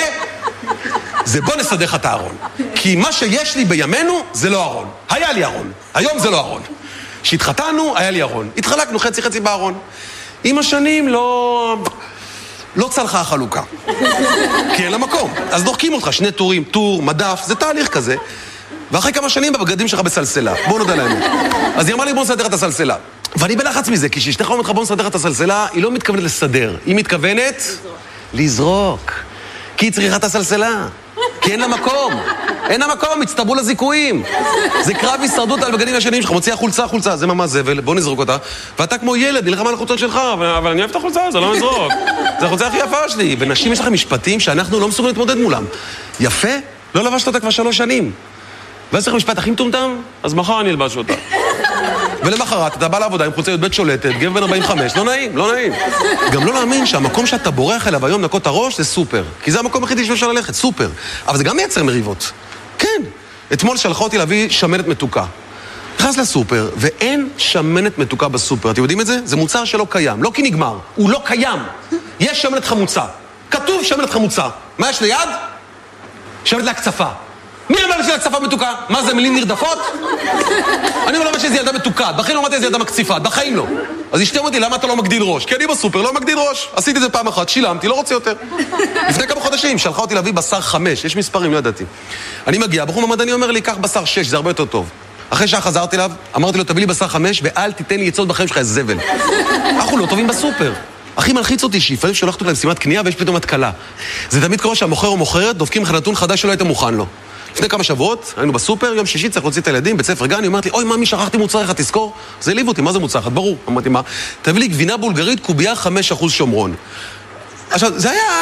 זה בוא נסדר לך את הארון. כי מה שיש לי בימינו זה לא ארון. היה לי ארון, היום זה לא ארון. כשהתחתנו, היה לי ארון. התחלקנו חצי חצי בארון. עם השנים לא... לא צלחה החלוקה. כי אין לה מקום. אז דוחקים אותך, שני טורים, טור, מדף, זה תהליך כזה. ואחרי כמה שנים בבגדים שלך בסלסלה. בוא נודע להם. אז היא אמרה לי, בוא נסדר את הסלסלה. ואני בלחץ מזה, כי כשאשתך אומרת לך, בוא נסדר את הסלסלה, היא לא מתכוונת לסדר. היא מתכוונת... לזרוק. כי היא צריכה את הסלסלה. כי אין לה מקום. אין לה מקום, הצטברו לזיקויים. זה קרב הישרדות על בגדים השניים שלך, מוציאה חולצה, חולצה, זה ממש זבל, בוא נזרוק אותה. ואתה כמו ילד, נלחם על החולצות שלך, אבל, אבל אני אוהב את החולצה, זה לא נזרוק. זה החולצה הכי יפה שלי. ונשים יש לכם משפטים שאנחנו לא מסוגלים להתמודד מולם. יפה? לא לבשת אותה כבר שלוש שנים. ואז צריך משפט הכי מטומטם, אז מחר אני אלבש אותה. ולמחרת, אתה בא לעבודה עם חולצה בית שולטת, גבר בן ארבעים וחמש, לא נעים, לא נעים. גם לא להאמין שהמקום שאתה בורח אליו היום נקות הראש זה סופר. כי זה המקום הכי שאפשר ללכת, סופר. אבל זה גם מייצר מריבות. כן. אתמול שלחה אותי להביא שמנת מתוקה. נכנס לסופר, ואין שמנת מתוקה בסופר. אתם יודעים את זה? זה מוצר שלא קיים. לא כי נגמר, הוא לא קיים. יש שמנת חמוצה. כתוב שמנת חמוצה. מה יש ליד? שמנת להקצפה. מי אמר לי שהקצפה מתוקה? מה זה, מילים נרדפות? אני לא אומר שזה ילדה מתוקה, בחיים לא אמרתי שזה ילדה מקציפה, בחיים לא. אז אשתי אמרתי, למה אתה לא מגדיל ראש? כי אני בסופר לא מגדיל ראש. עשיתי את זה פעם אחת, שילמתי, לא רוצה יותר. לפני כמה חודשים, שלחה אותי להביא בשר חמש, יש מספרים, לא ידעתי. אני מגיע, בחור ממדעני אומר לי, קח בשר שש, זה הרבה יותר טוב. אחרי שעה חזרתי אליו, אמרתי לו, תביא לי בשר חמש, ואל תיתן לי יצאות בחיים שלך, איזה זבל. אנחנו לא טובים בסופר. הכי מלחיץ אותי שיפעמים שולחת אותה למשימת קנייה ויש פתאום התקלה. זה תמיד קורה שהמוכר או מוכרת דופקים לך נתון חדש שלא היית מוכן לו. לפני כמה שבועות, היינו בסופר, יום שישי צריך להוציא את הילדים, בית ספר גן, היא אומרת לי, אוי, ממי, שכחתי מוצר אחד, תזכור? זה העליב אותי, מה זה מוצר אחד? ברור. אמרתי, מה? תביא לי גבינה בולגרית, קובייה חמישה אחוז שומרון. עכשיו, זה היה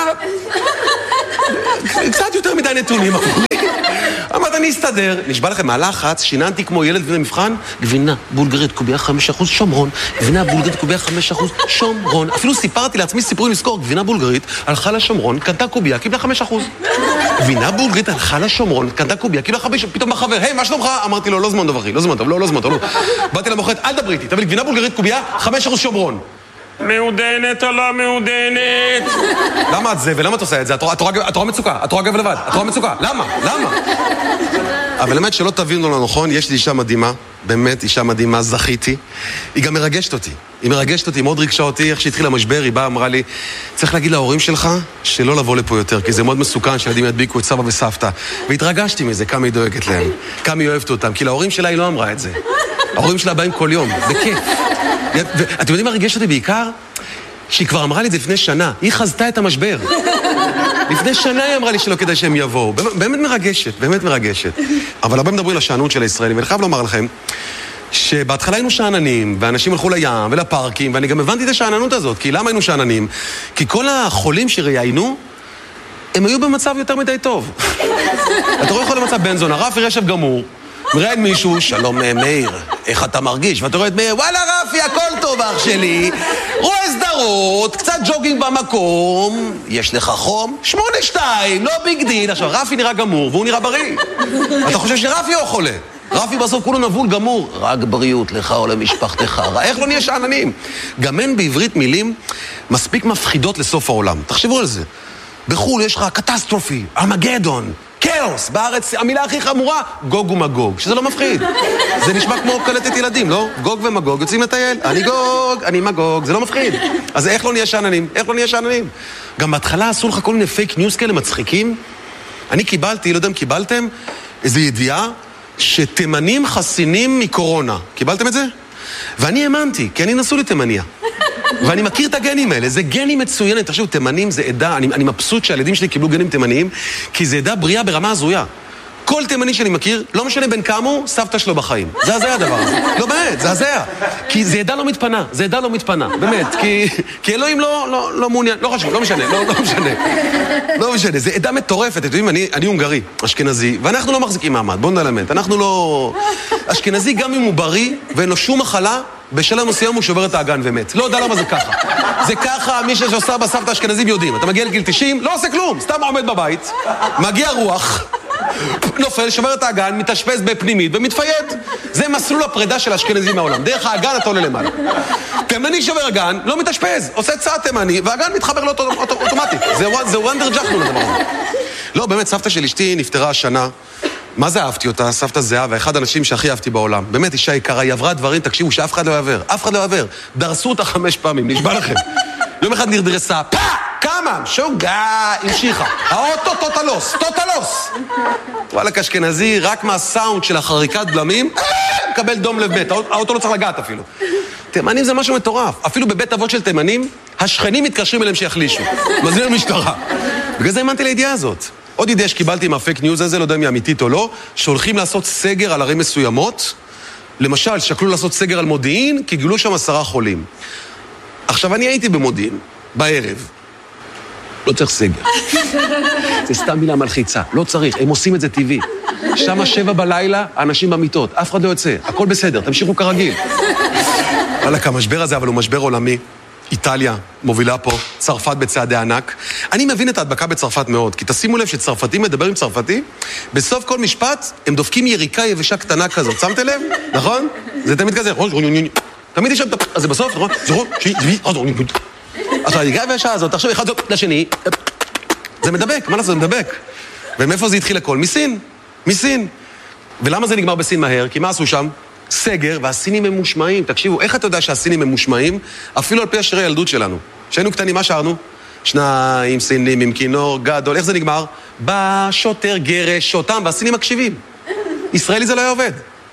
קצת יותר מדי נתונים. אמרת, אני אסתדר. נשבע לכם, מהלחץ, שיננתי כמו ילד לפני מבחן, גבינה בולגרית, קובייה חמישה אחוז שומרון, גבינה בולגרית, קובייה חמישה אחוז שומרון. אפילו סיפרתי לעצמי סיפורים לזכור, גבינה בולגרית, הלכה לשומרון, קנתה קובייה, קיבלה חמישה אחוז. גבינה בולגרית, הלכה לשומרון, קנתה קובייה, קיבלה חמישה, פתאום בחבר, היי, מה שלומך? אמרתי לו, לא זמן טוב, אחי, לא זמן טוב, לא, לא זמן טוב, לא. באתי למוכרת, אל דברי איתי, תביא לי גבינה בולגרית, קובייה, חמישה אחוז שומרון. מעודנת או לא מעודנת? למה את זה ולמה את עושה את זה? את רואה מצוקה, את רואה גב לבד, את רואה מצוקה. למה? למה? אבל באמת שלא תבינו לא נכון, יש לי אישה מדהימה, באמת אישה מדהימה, זכיתי. היא גם מרגשת אותי. היא מרגשת אותי, מאוד ריגשה אותי, איך שהתחיל המשבר, היא באה, אמרה לי, צריך להגיד להורים שלך שלא לבוא לפה יותר, כי זה מאוד מסוכן שילדים ידביקו את סבא וסבתא. והתרגשתי מזה, כמה היא דואגת להם, כמה היא אוהבת אותם, כי להורים שלה היא לא אמרה את זה. ההורים שלה באים כל יום, בכיף. ואתם יודעים מה ריגש אותי בעיקר? שהיא כבר אמרה לי את זה לפני שנה, היא חזתה את המשבר. לפני שנה היא אמרה לי שלא כדאי שהם יבואו. באמת מרגשת, באמת מרגשת. אבל הרבה מדברים לשענות של הישראלים, ואני חייב לומר לכם, שבהתחלה היינו שעננים, ואנשים הלכו לים ולפארקים, ואני גם הבנתי את השעננות הזאת, כי למה היינו שעננים? כי כל החולים שראיינו, הם היו במצב יותר מדי טוב. אתה רואה יכול למצב בן זונה, רפי רשב גמור, מראיין מישהו, שלום מאיר, איך אתה מרגיש? ואתה רואה את מאיר, וואלה רפי, הכל טוב אח שלי, רואה סדרות, קצת ג'וגינג במקום, יש לך חום? שמונה שתיים, לא ביג דיל. עכשיו, רפי נראה גמור, והוא נראה בריא. אתה חושב שרפי הוא חולה? רפי בסוף כולו נבול גמור, רק בריאות לך או למשפחתך. איך לא נהיה שעננים? גם אין בעברית מילים מספיק מפחידות לסוף העולם. תחשבו על זה. בחול יש לך קטסטרופי, ארמגדון, כאוס. בארץ המילה הכי חמורה, גוג ומגוג, שזה לא מפחיד. זה נשמע כמו קלטת ילדים, לא? גוג ומגוג יוצאים לטייל. אני גוג, אני מגוג, זה לא מפחיד. אז איך לא נהיה שעננים? איך לא נהיה שעננים? גם בהתחלה עשו לך כל מיני פייק ניוז כאלה מצחיקים. אני קיבלתי, לא יודע אם קיבלתם, איזו ידיעה שתימנים חסינים מקורונה. קיבלתם את זה? ואני האמנתי, כי אני נסו לתימניה. ואני מכיר את הגנים האלה, זה גנים מצוינים. תחשבו, תימנים זה עדה, אני, אני מבסוט שהילדים שלי קיבלו גנים תימניים, כי זה עדה בריאה ברמה הזויה. כל תימני שאני מכיר, לא משנה בין כמה הוא, סבתא שלו בחיים. זה הזיה הדבר הזה. לא באמת, זה הזיה. כי זה עדה לא מתפנה, זה עדה לא מתפנה, באמת. כי, כי אלוהים לא, לא, לא מעוניין, לא חשוב, לא משנה, לא, לא משנה. לא משנה, זה עדה מטורפת. אתם יודעים, אני, אני הונגרי, אשכנזי, ואנחנו לא מחזיקים מעמד, בואו נלמד. אנחנו לא... אשכנזי גם אם הוא בריא, ואין לו שום מחלה, בשלב מסוים הוא שובר את האגן ומת. לא יודע למה זה ככה. זה ככה, מי שעושה בסבתא אשכנזים יודעים. אתה מגיע לגיל תשעים, לא עושה כלום, סתם עומד בבית, מגיע רוח, נופל, שובר את האגן, מתאשפז בפנימית ומתפייד. זה מסלול הפרידה של האשכנזים מהעולם. דרך האגן אתה עולה למעלה. תימני שובר אגן, לא מתאשפז, עושה צעד תימני, והאגן מתחבר לו אוטומטית. זה וונדר ג'חנון הדבר הזה. לא, באמת, סבתא של אשתי נפטרה השנה. מה זה אהבתי אותה? סבתא זהבה, אחד האנשים שהכי אהבתי בעולם. באמת, אישה יקרה, היא עברה דברים, תקשיבו, שאף אחד לא יעבר. אף אחד לא יעבר. דרסו אותה חמש פעמים, נשבע לכם. יום אחד נרדרסה, פא! כמה? שוגע! המשיכה. האוטו טוטלוס, טוטלוס! וואלה, אשכנזי, רק מהסאונד של החריקת בלמים, מקבל דום לב בית. האוטו לא צריך לגעת אפילו. תימנים זה משהו מטורף. אפילו בבית אבות של תימנים, השכנים מתקשרים אליהם שיחלישו. מזמין למשטרה. בגלל זה האמנתי לידיעה הזאת. עוד ידיעה שקיבלתי מהפייק ניוז הזה, לא יודע אם היא אמיתית או לא, שהולכים לעשות סגר על ערים מסוימות. למשל, שקלו לעשות סגר על מודיעין, כי גילו שם עשרה חולים. עכשיו, אני הייתי במודיעין, בערב. לא צריך סגר. זה סתם מילה מלחיצה. לא צריך, הם עושים את זה טבעי. שם שבע בלילה, האנשים במיטות. אף אחד לא יוצא, הכל בסדר, תמשיכו כרגיל. וואלה, המשבר הזה, אבל הוא משבר עולמי. איטליה מובילה פה, צרפת בצעדי ענק. אני מבין את ההדבקה בצרפת מאוד, כי תשימו לב שצרפתי מדבר עם צרפתי, בסוף כל משפט הם דופקים יריקה יבשה קטנה כזאת. שמתם לב? נכון? זה תמיד כזה. תמיד יש שם, אז זה בסוף, נכון? עכשיו, היריקה יבשה הזאת, תחשוב אחד לשני, זה מדבק, מה לעשות? זה מדבק. ומאיפה זה התחיל הכל? מסין. מסין. ולמה זה נגמר בסין מהר? כי מה עשו שם? סגר, והסינים הם מושמעים. תקשיבו, איך אתה יודע שהסינים הם מושמעים? אפילו על פי השירי הילדות שלנו. כשהיינו קטנים, מה שרנו? שניים סינים עם כינור גדול. איך זה נגמר? בא שוטר גרש אותם, והסינים מקשיבים. ישראלי זה לא היה עובד.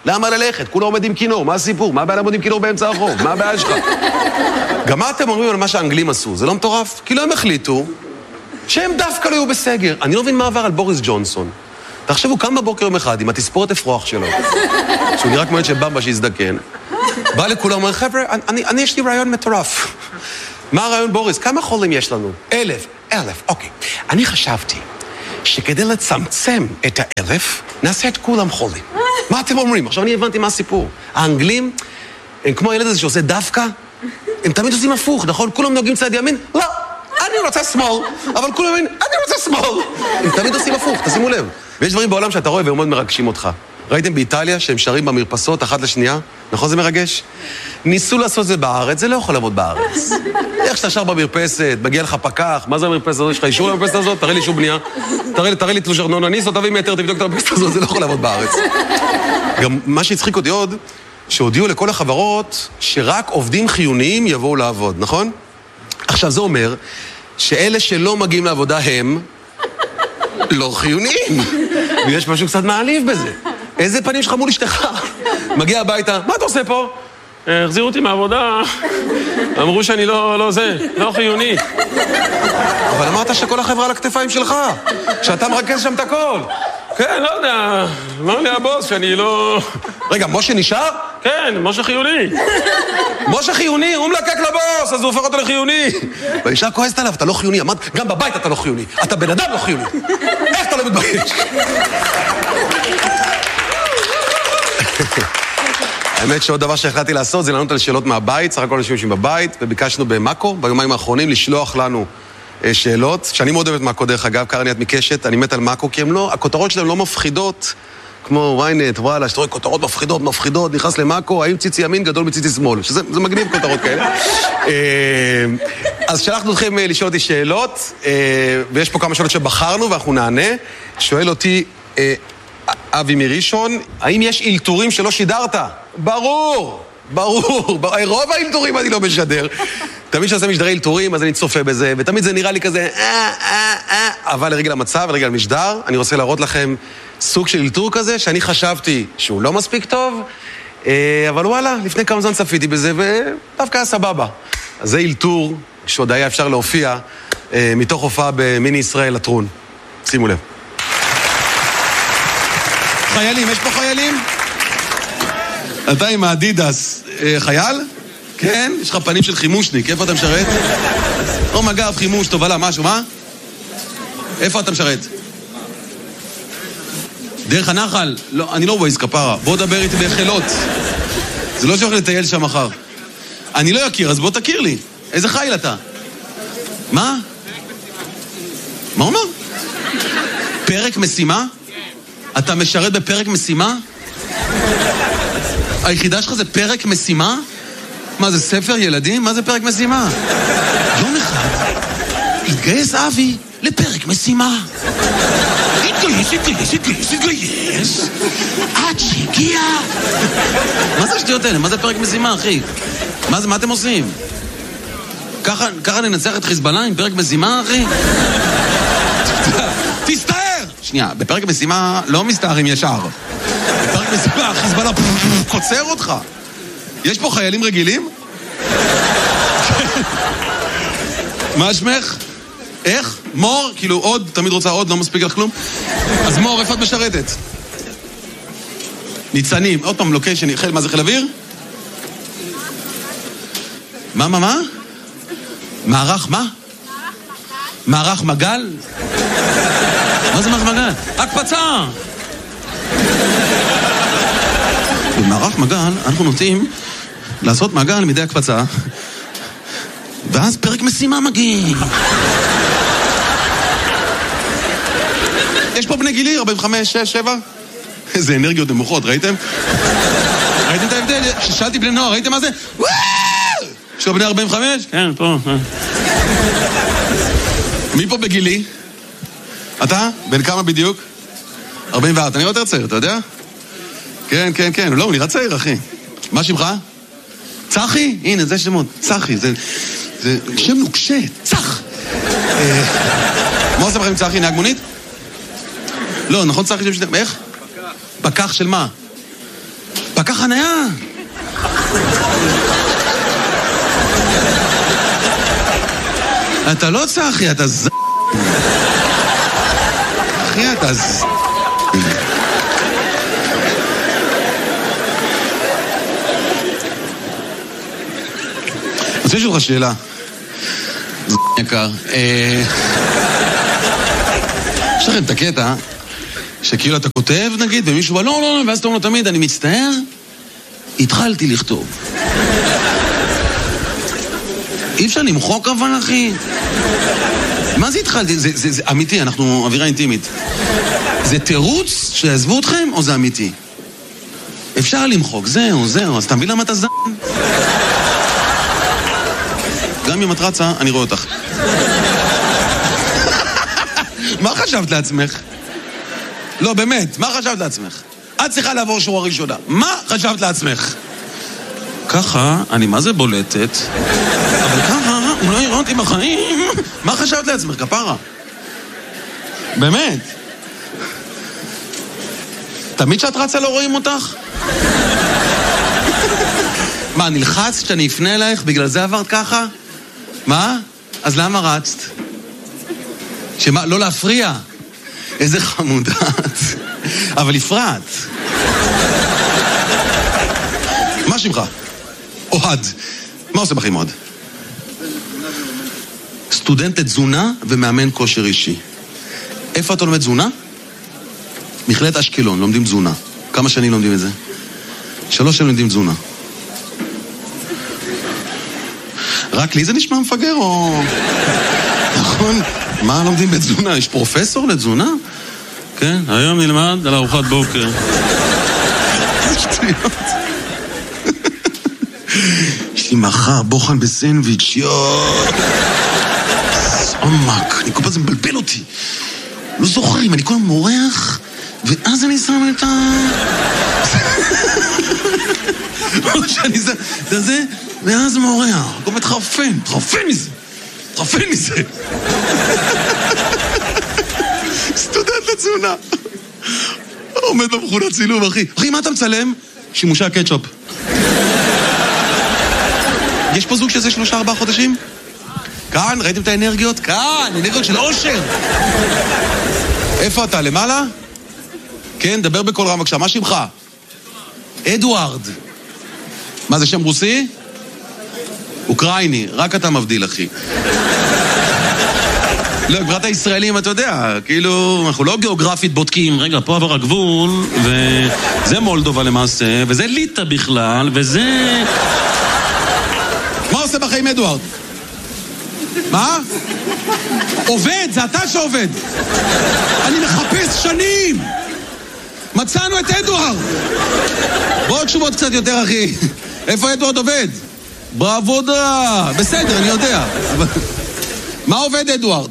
למה ללכת? כולה עומד עם כינור, מה הסיפור? מה הבעיה לעמוד עם כינור באמצע הרחוב? מה הבעיה שלך? גם מה אתם אומרים על מה שהאנגלים עשו? זה לא מטורף? כאילו הם החליטו שהם דווקא לא היו בסגר. אני לא מבין מה עבר על בוריס ג'ונסון. תחשבו, קם בבוקר יום אחד עם התספורת אפרוח שלו, שהוא נראה כמו ילד של במבה שהזדקן, בא לכולם ואומר, חבר'ה, אני, אני יש לי רעיון מטורף. מה הרעיון, בוריס? כמה חולים יש לנו? אלף. אלף, אוקיי. אני חשבתי שכדי לצמצם את האלף, נעשה את כולם חולים. מה אתם אומרים? עכשיו אני הבנתי מה הסיפור. האנגלים, הם כמו הילד הזה שעושה דווקא, הם תמיד עושים הפוך, נכון? כולם נוגעים צד ימין? לא, אני רוצה שמאל. אבל כולם אומרים, אני רוצה שמאל. הם תמיד עושים הפוך, תשימו לב. ויש דברים בעולם שאתה רואה והם מאוד מרגשים אותך. ראיתם באיטליה שהם שרים במרפסות אחת לשנייה? נכון זה מרגש? ניסו לעשות זה בארץ, זה לא יכול לעבוד בארץ. איך שאתה שר במרפסת, מגיע לך פקח, מה זה המרפסת הזאת? יש לך אישור למרפסת הזאת? תראה לי אישור בנייה. תראה, תראה לי תלוש ארנונה, ניסו, תביא מטר, תבדוק את המרפסת הזאת, זה לא יכול לעבוד בארץ. גם מה שהצחיק אותי עוד, שהודיעו לכל החברות שרק עובדים חיוניים יבואו לעבוד, נכון? עכשיו זה אומר שאלה שלא מגיעים לעבודה הם לא חיוניים. ויש משהו קצת מעליב בזה. איזה פנים שלך מול אשתך? מגיע הביתה, מה אתה עושה פה? החזירו אותי מהעבודה, אמרו שאני לא, לא זה, לא חיוני. אבל אמרת שכל החברה על הכתפיים שלך, שאתה מרכז שם את הכל. כן, לא יודע, אמר לי הבוס שאני לא... רגע, משה נשאר? כן, משה חיוני. משה חיוני, הוא מלקק לבוס, אז הוא הופך אותו לחיוני. והאישה כועסת עליו, אתה לא חיוני, אמרת, גם בבית אתה לא חיוני. אתה בן אדם לא חיוני. איך אתה לא מתבייש? האמת שעוד דבר שהחלטתי לעשות זה לענות על שאלות מהבית, סך הכל אנשים בבית, וביקשנו במאקו, ביומיים האחרונים, לשלוח לנו שאלות, שאני מאוד אוהבת מאקו דרך אגב, קרני את מקשת, אני מת על מאקו, כי הם לא, הכותרות שלהם לא מפחידות, כמו וויינט, וואלה, שאתה רואה כותרות מפחידות, מפחידות, נכנס למאקו, האם ציצי ימין גדול מציצי שמאל, שזה זה מגניב כותרות כאלה. אז שלחנו אתכם לשאול אותי שאלות, ויש פה כמה שאלות שבחרנו ואנחנו נענה. שואל אותי אבי מראשון, האם יש אילתורים שלא שידרת? ברור, ברור, רוב האילתורים אני לא משדר. תמיד שעושה משדרי אילתורים, אז אני צופה בזה, ותמיד זה נראה לי כזה, אה, אה, אה, אבל לרגל המצב, לרגל המשדר, אני רוצה להראות לכם סוג של אילתור כזה, שאני חשבתי שהוא לא מספיק טוב, אבל וואלה, לפני כמה זמן צפיתי בזה, ודווקא היה סבבה. אז זה אילתור שעוד היה אפשר להופיע, מתוך הופעה במיני ישראל לטרון. שימו לב. חיילים, יש פה חיילים? אתה עם האדידס, חייל? כן? יש לך פנים של חימושניק, איפה אתה משרת? או מג"ב, חימוש, תובלה, משהו, מה? איפה אתה משרת? דרך הנחל? לא, אני לא ווייז כפרה, בוא דבר איתי בחילות. זה לא שהולך לטייל שם מחר. אני לא יכיר, אז בוא תכיר לי. איזה חיל אתה? מה? מה אומר? פרק משימה? אתה משרת בפרק משימה? היחידה שלך זה פרק משימה? מה זה, ספר ילדים? מה זה פרק משימה? יום אחד התגייס אבי לפרק משימה. התגייס, התגייס, התגייס, התגייס עד שהגיע. מה זה השטויות האלה? מה זה פרק משימה, אחי? מה זה, מה אתם עושים? ככה, ככה ננצח את חיזבאללה עם פרק משימה, אחי? תסתער! שנייה, בפרק משימה לא מסתערים ישר. בפרק משימה, חיזבאללה קוצר אותך. יש פה חיילים רגילים? מה שמך? איך? מור? כאילו עוד, תמיד רוצה עוד, לא מספיק לך כלום? אז מור, איפה את משרתת? ניצנים, עוד פעם לוקיישן, מה זה חיל אוויר? מה, מה, מה? מערך מה? מערך מגל? מה זה מערך מגל? הקפצה! במערך מגל אנחנו נוטים לעשות מגל מדי הקפצה, ואז פרק משימה מגיע. יש פה בני גילי, ארבעים וחמש, שש, שבע. איזה אנרגיות נמוכות, ראיתם? ראיתם את ההבדל? ששאלתי בני נוער, ראיתם מה זה? וואו! יש פה בני ארבעים וחמש? כן, פה. מי פה בגילי? אתה? בן כמה בדיוק? ארבעים וארבע. אני יותר צעיר, אתה יודע? כן, כן, כן. לא, הוא נראה צעיר, אחי. מה שמך? צחי? הנה, זה שמות. צחי, זה... זה שם נוקשה. צח! מה עושה לכם צחי? נהג מונית? לא, נכון צחי שם שאתה... איך? פקח. פקח של מה? פקח חניה. אתה לא צחי, אתה ז... אחי, אתה ז... רוצה לשאול לך שאלה. זה יקר. יש לכם את הקטע שכאילו אתה כותב, נגיד, ומישהו בא, לא, לא, לא, ואז אתה אומר לו תמיד, אני מצטער, התחלתי לכתוב. אי אפשר למחוק אבל, אחי. מה זה התחלתי? זה, זה, זה אמיתי, אנחנו אווירה אינטימית. זה תירוץ שיעזבו אתכם, או זה אמיתי? אפשר למחוק, זהו, זהו, אז אתה מבין למה אתה זן? גם אם את רצה, אני רואה אותך. מה חשבת לעצמך? לא, באמת, מה חשבת לעצמך? את צריכה לעבור שורה ראשונה. מה חשבת לעצמך? ככה, אני מה זה בולטת, אבל ככה, הוא לא יראה אותי בחיים. מה חשבת לעצמך, כפרה? באמת. תמיד שאת רצה לא רואים אותך? מה, נלחצת שאני אפנה אלייך? בגלל זה עברת ככה? מה? אז למה רצת? שמה, לא להפריע? איזה חמודת. אבל הפרעת. מה שמך? אוהד. מה עושה בחיים אוהד? סטודנט לתזונה ומאמן כושר אישי. איפה אתה לומד תזונה? מכללת אשקלון, לומדים תזונה. כמה שנים לומדים את זה? שלוש שנים לומדים תזונה. רק לי זה נשמע מפגר או... נכון? מה לומדים בתזונה? יש פרופסור לתזונה? כן, היום נלמד על ארוחת בוקר. זה שטויות. יש לי מחר בוחן בסנדוויץ', יואו. עומק, אני כל פעם זה מבלבל אותי. לא זוכרים, אני כל פעם מורח, ואז אני שם את ה... או שאני שם את זה, ואז מורח. כל פעם תחרפן, תחרפן מזה. תחרפן מזה. סטודנט לתזונה. עומד במכונת צילום, אחי. אחי, מה אתה מצלם? שימושי הקטשופ. יש פה זוג שזה שלושה ארבעה חודשים? כאן, ראיתם את האנרגיות? כאן, אנרגיות של אושר. איפה אתה? למעלה? כן, דבר בכל רם בבקשה. מה שמך? אדוארד. מה זה שם רוסי? אוקראיני. רק אתה מבדיל, אחי. לא, גברת הישראלים, אתה יודע, כאילו, אנחנו לא גיאוגרפית בודקים, רגע, פה עבר הגבול, וזה מולדובה למעשה, וזה ליטה בכלל, וזה... מה עושה בחיים אדוארד? מה? עובד, זה אתה שעובד. אני מחפש שנים. מצאנו את אדוארד. בוא תשובות קצת יותר, אחי. איפה אדוארד עובד? בעבודה. בסדר, אני יודע. מה עובד אדוארד?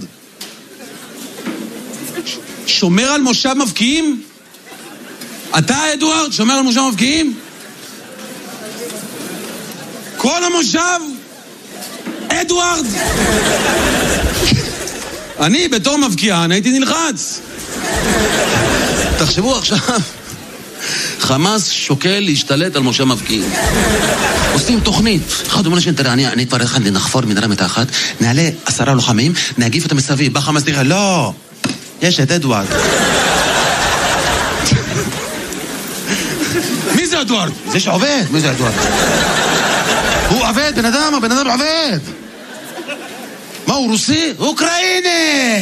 שומר על מושב מבקיעים? אתה אדוארד שומר על מושב מבקיעים? כל המושב? אדוארד? אני בתור מבקיען הייתי נלחץ. תחשבו עכשיו, חמאס שוקל להשתלט על מושב מבקיעים. עושים תוכנית. אחד אומר לשני, תראה, אני כבר אחד נחפור מנהרה מתחת, נעלה עשרה לוחמים, נגיף אותם מסביב, בא חמאס תראה, לא, יש את אדוארד. מי זה אדוארד? זה שעובד. מי זה אדוארד? הוא עובד, בן אדם, בן אדם עובד. מה, הוא רוסי? אוקראיני!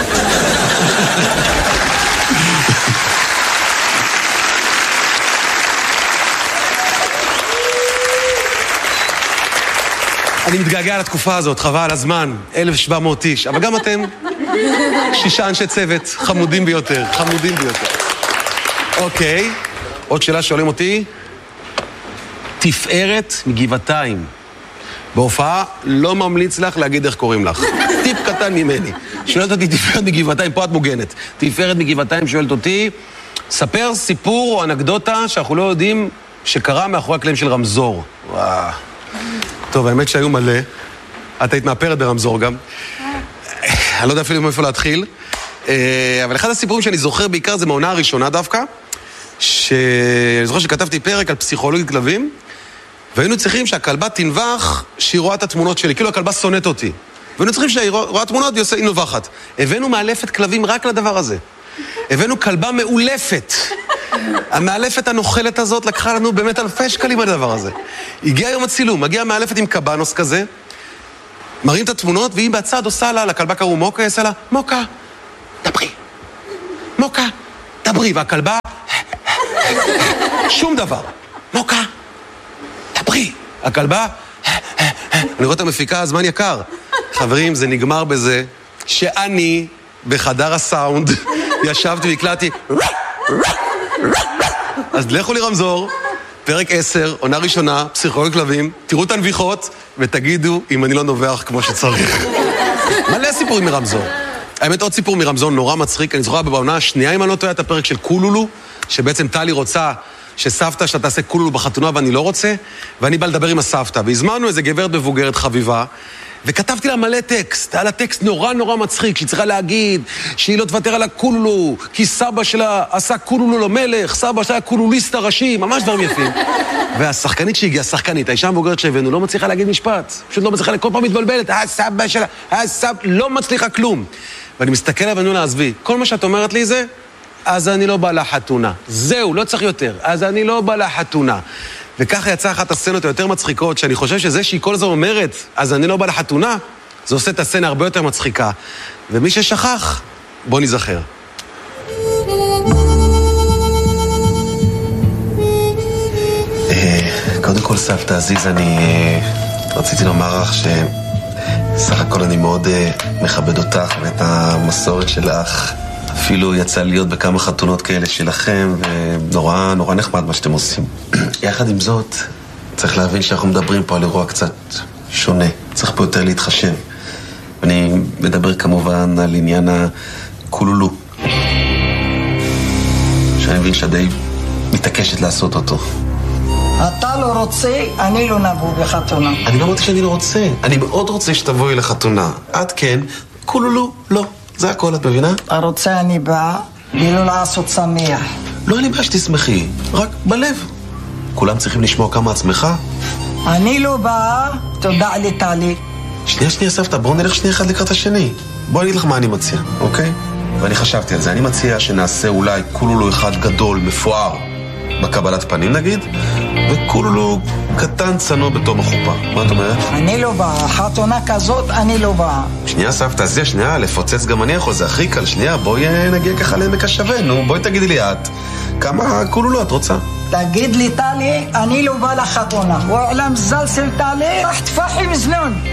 אני מתגעגע לתקופה הזאת, חבל על הזמן, אלף ושבע מאות איש, אבל גם אתם, שישה אנשי צוות, חמודים ביותר, חמודים ביותר. אוקיי, עוד שאלה שואלים אותי, תפארת מגבעתיים. בהופעה לא ממליץ לך להגיד איך קוראים לך. טיפ קטן ממני. שואלת אותי תפארת מגבעתיים, פה את מוגנת. תפארת מגבעתיים שואלת אותי, ספר סיפור או אנקדוטה שאנחנו לא יודעים שקרה מאחורי הקלעים של רמזור. וואו. טוב, האמת שהיו מלא. את היית מאפרת ברמזור גם. אני לא יודע אפילו מאיפה להתחיל. אבל אחד הסיפורים שאני זוכר בעיקר זה מהעונה הראשונה דווקא, שאני זוכר שכתבתי פרק על פסיכולוגית כלבים, והיינו צריכים שהכלבה תנבח שהיא רואה את התמונות שלי, כאילו הכלבה שונאת אותי. והיינו צריכים שהיא רואה תמונות והיא עושה, היא נובחת. הבאנו מאלפת כלבים רק לדבר הזה. הבאנו כלבה מאולפת. המאלפת הנוחלת הזאת לקחה לנו באמת אלפי שקלים על הדבר הזה. הגיע יום הצילום, מגיע מאלפת עם קבנוס כזה, מראים את התמונות, והיא בצד עושה לה, לכלבה קראו מוקה, עושה לה, מוקה, דברי. מוקה, דברי. והכלבה, שום דבר. מוקה, דברי. הכלבה, אני רואה את המפיקה, הזמן יקר. חברים, זה נגמר בזה שאני בחדר הסאונד ישבתי והקלטתי אז לכו לי רמזור, פרק עשר, עונה ראשונה, פסיכולוגית כלבים, תראו את הנביחות ותגידו אם אני לא נובח כמו שצריך. מלא סיפורים מרמזור. האמת, עוד סיפור מרמזור נורא מצחיק. אני זוכר בעונה השנייה, אם אני לא טועה, את הפרק של קולולו, שבעצם טלי רוצה שסבתא שלה תעשה קולולו בחתונה ואני לא רוצה, ואני בא לדבר עם הסבתא. והזמנו איזה גברת מבוגרת חביבה, וכתבתי לה מלא טקסט. היה לה טקסט נורא נורא מצחיק, שהיא צריכה להגיד שהיא לא תוותר על הקולולו, כי סבא שלה עשה קולולו למלך, סבא שלה היה קולוליסט הראשי, ממש דברים יפים. והשחקנית שהגיעה, השחקנית, האישה המבוגרת שהבאנו, לא מצליחה להגיד משפט. פשוט לא מצליחה, כל פעם מתבלבלת, הסבא שלה, הסבא, לא מצליחה כלום. ואני מסתכל עליו ואני לא עזבי. כל מה שאת אומרת לי זה, אז אני לא בא לחתונה. זהו, לא צריך יותר. אז אני לא בא לחתונה. וככה יצאה אחת הסצנות היותר מצחיקות, שאני חושב שזה שהיא כל הזו אומרת, אז אני לא בא לחתונה, זה עושה את הסצנה הרבה יותר מצחיקה. ומי ששכח, בוא נזכר. קודם כל, סבתא עזיז, אני רציתי לומר לך שסך הכל אני מאוד מכבד אותך ואת המסורת שלך. אפילו יצא להיות בכמה חתונות כאלה שלכם, ונורא נורא נחמד מה שאתם עושים. יחד עם זאת, צריך להבין שאנחנו מדברים פה על אירוע קצת שונה. צריך פה יותר להתחשב. אני מדבר כמובן על עניין הקולולו, שאני מבין שדי מתעקשת לעשות אותו. אתה לא רוצה, אני לא נבוא בחתונה. אני לא אמרתי שאני לא רוצה. אני מאוד רוצה שתבואי לחתונה. את כן, קולולו לא. זה הכל, את מבינה? הרוצה אני באה, ולא לעשות שמח. לא, אני באה שתשמחי, רק בלב. כולם צריכים לשמוע כמה עצמך. אני לא באה, תודה לי טלי. שנייה, שנייה, סבתא, בואו נלך שנייה אחד לקראת השני. בואו אני אגיד לך מה אני מציע, אוקיי? ואני חשבתי על זה, אני מציע שנעשה אולי קולולו אחד גדול, מפואר, בקבלת פנים נגיד, וקולולו קטן צנוע בתום החופה. מה את אומרת? אני לא באה, חתונה כזאת אני לא באה. שנייה סבתא, זה שנייה, לפוצץ גם אני יכול, זה הכי קל. שנייה, בואי נגיע ככה לעמק השווה, נו, בואי תגידי לי את כמה קולולו את רוצה. תגיד לי טלי, אני לא באה לחתונה. ועולם זלסל טלי, רח תפחי מזנון.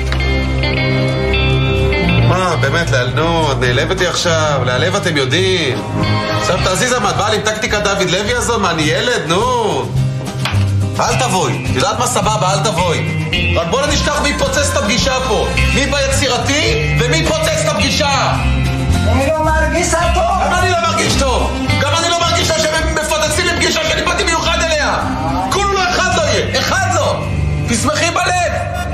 מה, באמת, נו, את נעלבת לי עכשיו, להעלב אתם יודעים. סבתא עזיזה, מה, את באה לי עם טקטיקה דוד לוי הזו? מה, אני ילד? נו. אל תבואי. יודעת מה סבבה, אל תבואי. רק בוא נשכח מי פוצץ את הפגישה פה. מי ביצירתי ומי פוצץ את הפגישה. אני לא מרגיש טוב. גם אני לא מרגיש טוב. גם אני לא מרגיש טוב שמפוצצים לי פגישה שאני באתי מיוחד אליה. כולו לא אחד לא יהיה. אחד לא. תשמחי בלב.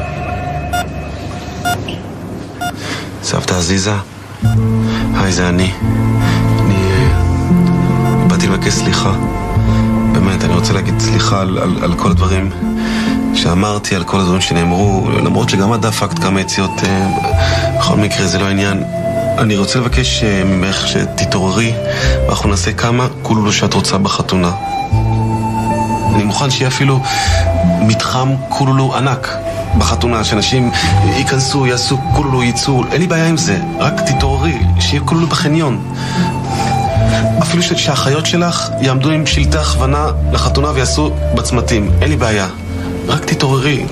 סבתא עזיזה, היי, זה אני. אני באתי לבקש סליחה. באמת, אני רוצה להגיד סליחה על, על, על כל הדברים שאמרתי, על כל הדברים שנאמרו, למרות שגם את דפקת כמה יציאות. בכל מקרה, זה לא העניין. אני רוצה לבקש ממך שתתעוררי, ואנחנו נעשה כמה קולולו שאת רוצה בחתונה. אני מוכן שיהיה אפילו מתחם קולולו ענק בחתונה, שאנשים ייכנסו, יעשו קולולו, ייצאו, אין לי בעיה עם זה. רק תתעוררי, שיהיה קולולו בחניון. אפילו שהאחיות שלך יעמדו עם שלטי הכוונה לחתונה ויעשו בצמתים, אין לי בעיה. רק תתעוררי.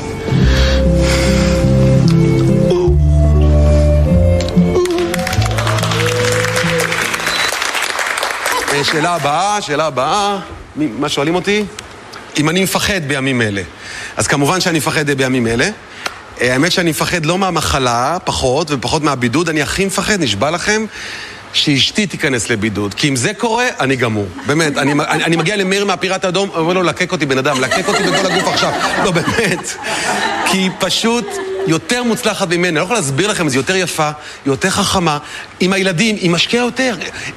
שאלה הבאה, שאלה הבאה. מה שואלים אותי? אם אני מפחד בימים אלה. אז כמובן שאני מפחד בימים אלה. האמת שאני מפחד לא מהמחלה, פחות, ופחות מהבידוד. אני הכי מפחד, נשבע לכם, שאשתי תיכנס לבידוד. כי אם זה קורה, אני גמור. באמת, אני, אני, אני מגיע למאיר מהפיראט האדום, אומר לו, לקק אותי בן אדם, לקק אותי בכל הגוף עכשיו. לא, באמת. כי היא פשוט יותר מוצלחת ממני. אני לא יכול להסביר לכם, זה יותר יפה, יותר חכמה. עם הילדים, היא משקיעה יותר.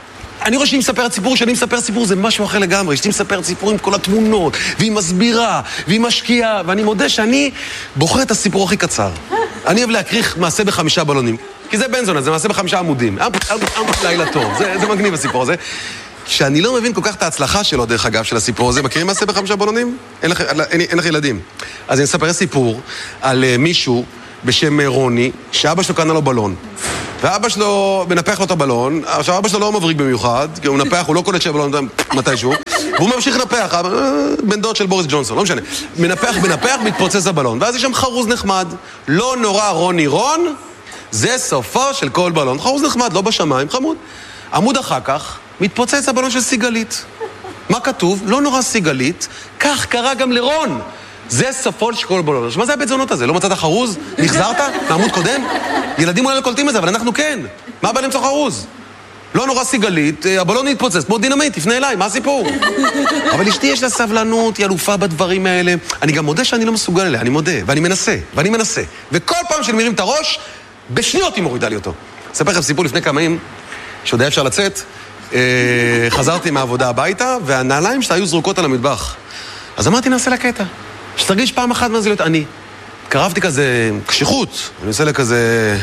אני רואה שהיא מספרת סיפור, שאני מספר סיפור, זה משהו אחר לגמרי. שהיא מספרת סיפור עם כל התמונות, והיא מסבירה, והיא משקיעה, ואני מודה שאני בוחר את הסיפור הכי קצר. אני אוהב להקריך מעשה בחמישה בלונים. כי זה בן זונה, זה מעשה בחמישה עמודים. לילה טוב, זה, זה מגניב הסיפור הזה. שאני לא מבין כל כך את ההצלחה שלו, דרך אגב, של הסיפור הזה. מכירים מעשה בחמישה בלונים? אין לך, אין, אין לך ילדים. אז אני אספר סיפור על uh, מישהו בשם רוני, שאבא שלו קנה לו בלון. ואבא שלו מנפח לו את הבלון. עכשיו, אבא שלו לא מבריק במיוחד, כי הוא מנפח, הוא לא קולט שהבלון מתישהו. והוא ממשיך לנפח, בן דוד של בוריס ג'ונסון, לא משנה. מנפח, מנפח, מתפוצץ הבלון. ואז יש שם חרוז נחמד. לא נורא רוני רון, זה סופו של כל בלון. חרוז נחמד, לא בשמיים, חמוד. עמוד אחר כך, מתפוצץ הבלון של סיגלית. מה כתוב? לא נורא סיגלית, כך קרה גם לרון. זה סופו של כל בלון. מה זה הבית זונות הזה? לא מצאת חרוז? נחזרת? מעמוד קודם? ילדים אולי לא קולטים את זה, אבל אנחנו כן. מה בא למצוא חרוז? לא נורא סיגלית, הבלון מתפוצץ, כמו דינמיט, תפנה אליי, מה הסיפור? אבל אשתי יש לה סבלנות, היא אלופה בדברים האלה. אני גם מודה שאני לא מסוגל אליה, אני מודה, ואני מנסה, ואני מנסה. וכל פעם שאני מרים את הראש, בשניות היא מורידה לי אותו. אספר לכם סיפור לפני כמה ימים, שעוד היה אפשר לצאת, חזרתי מהעבודה הביתה, והנעליים שלה היו זרוקות על המטבח. אז אמרתי, נעשה לה קטע. שתרגיש פעם אחת מה זה להיות אני. קרבתי כזה קשיחות, אני עושה לה כזה...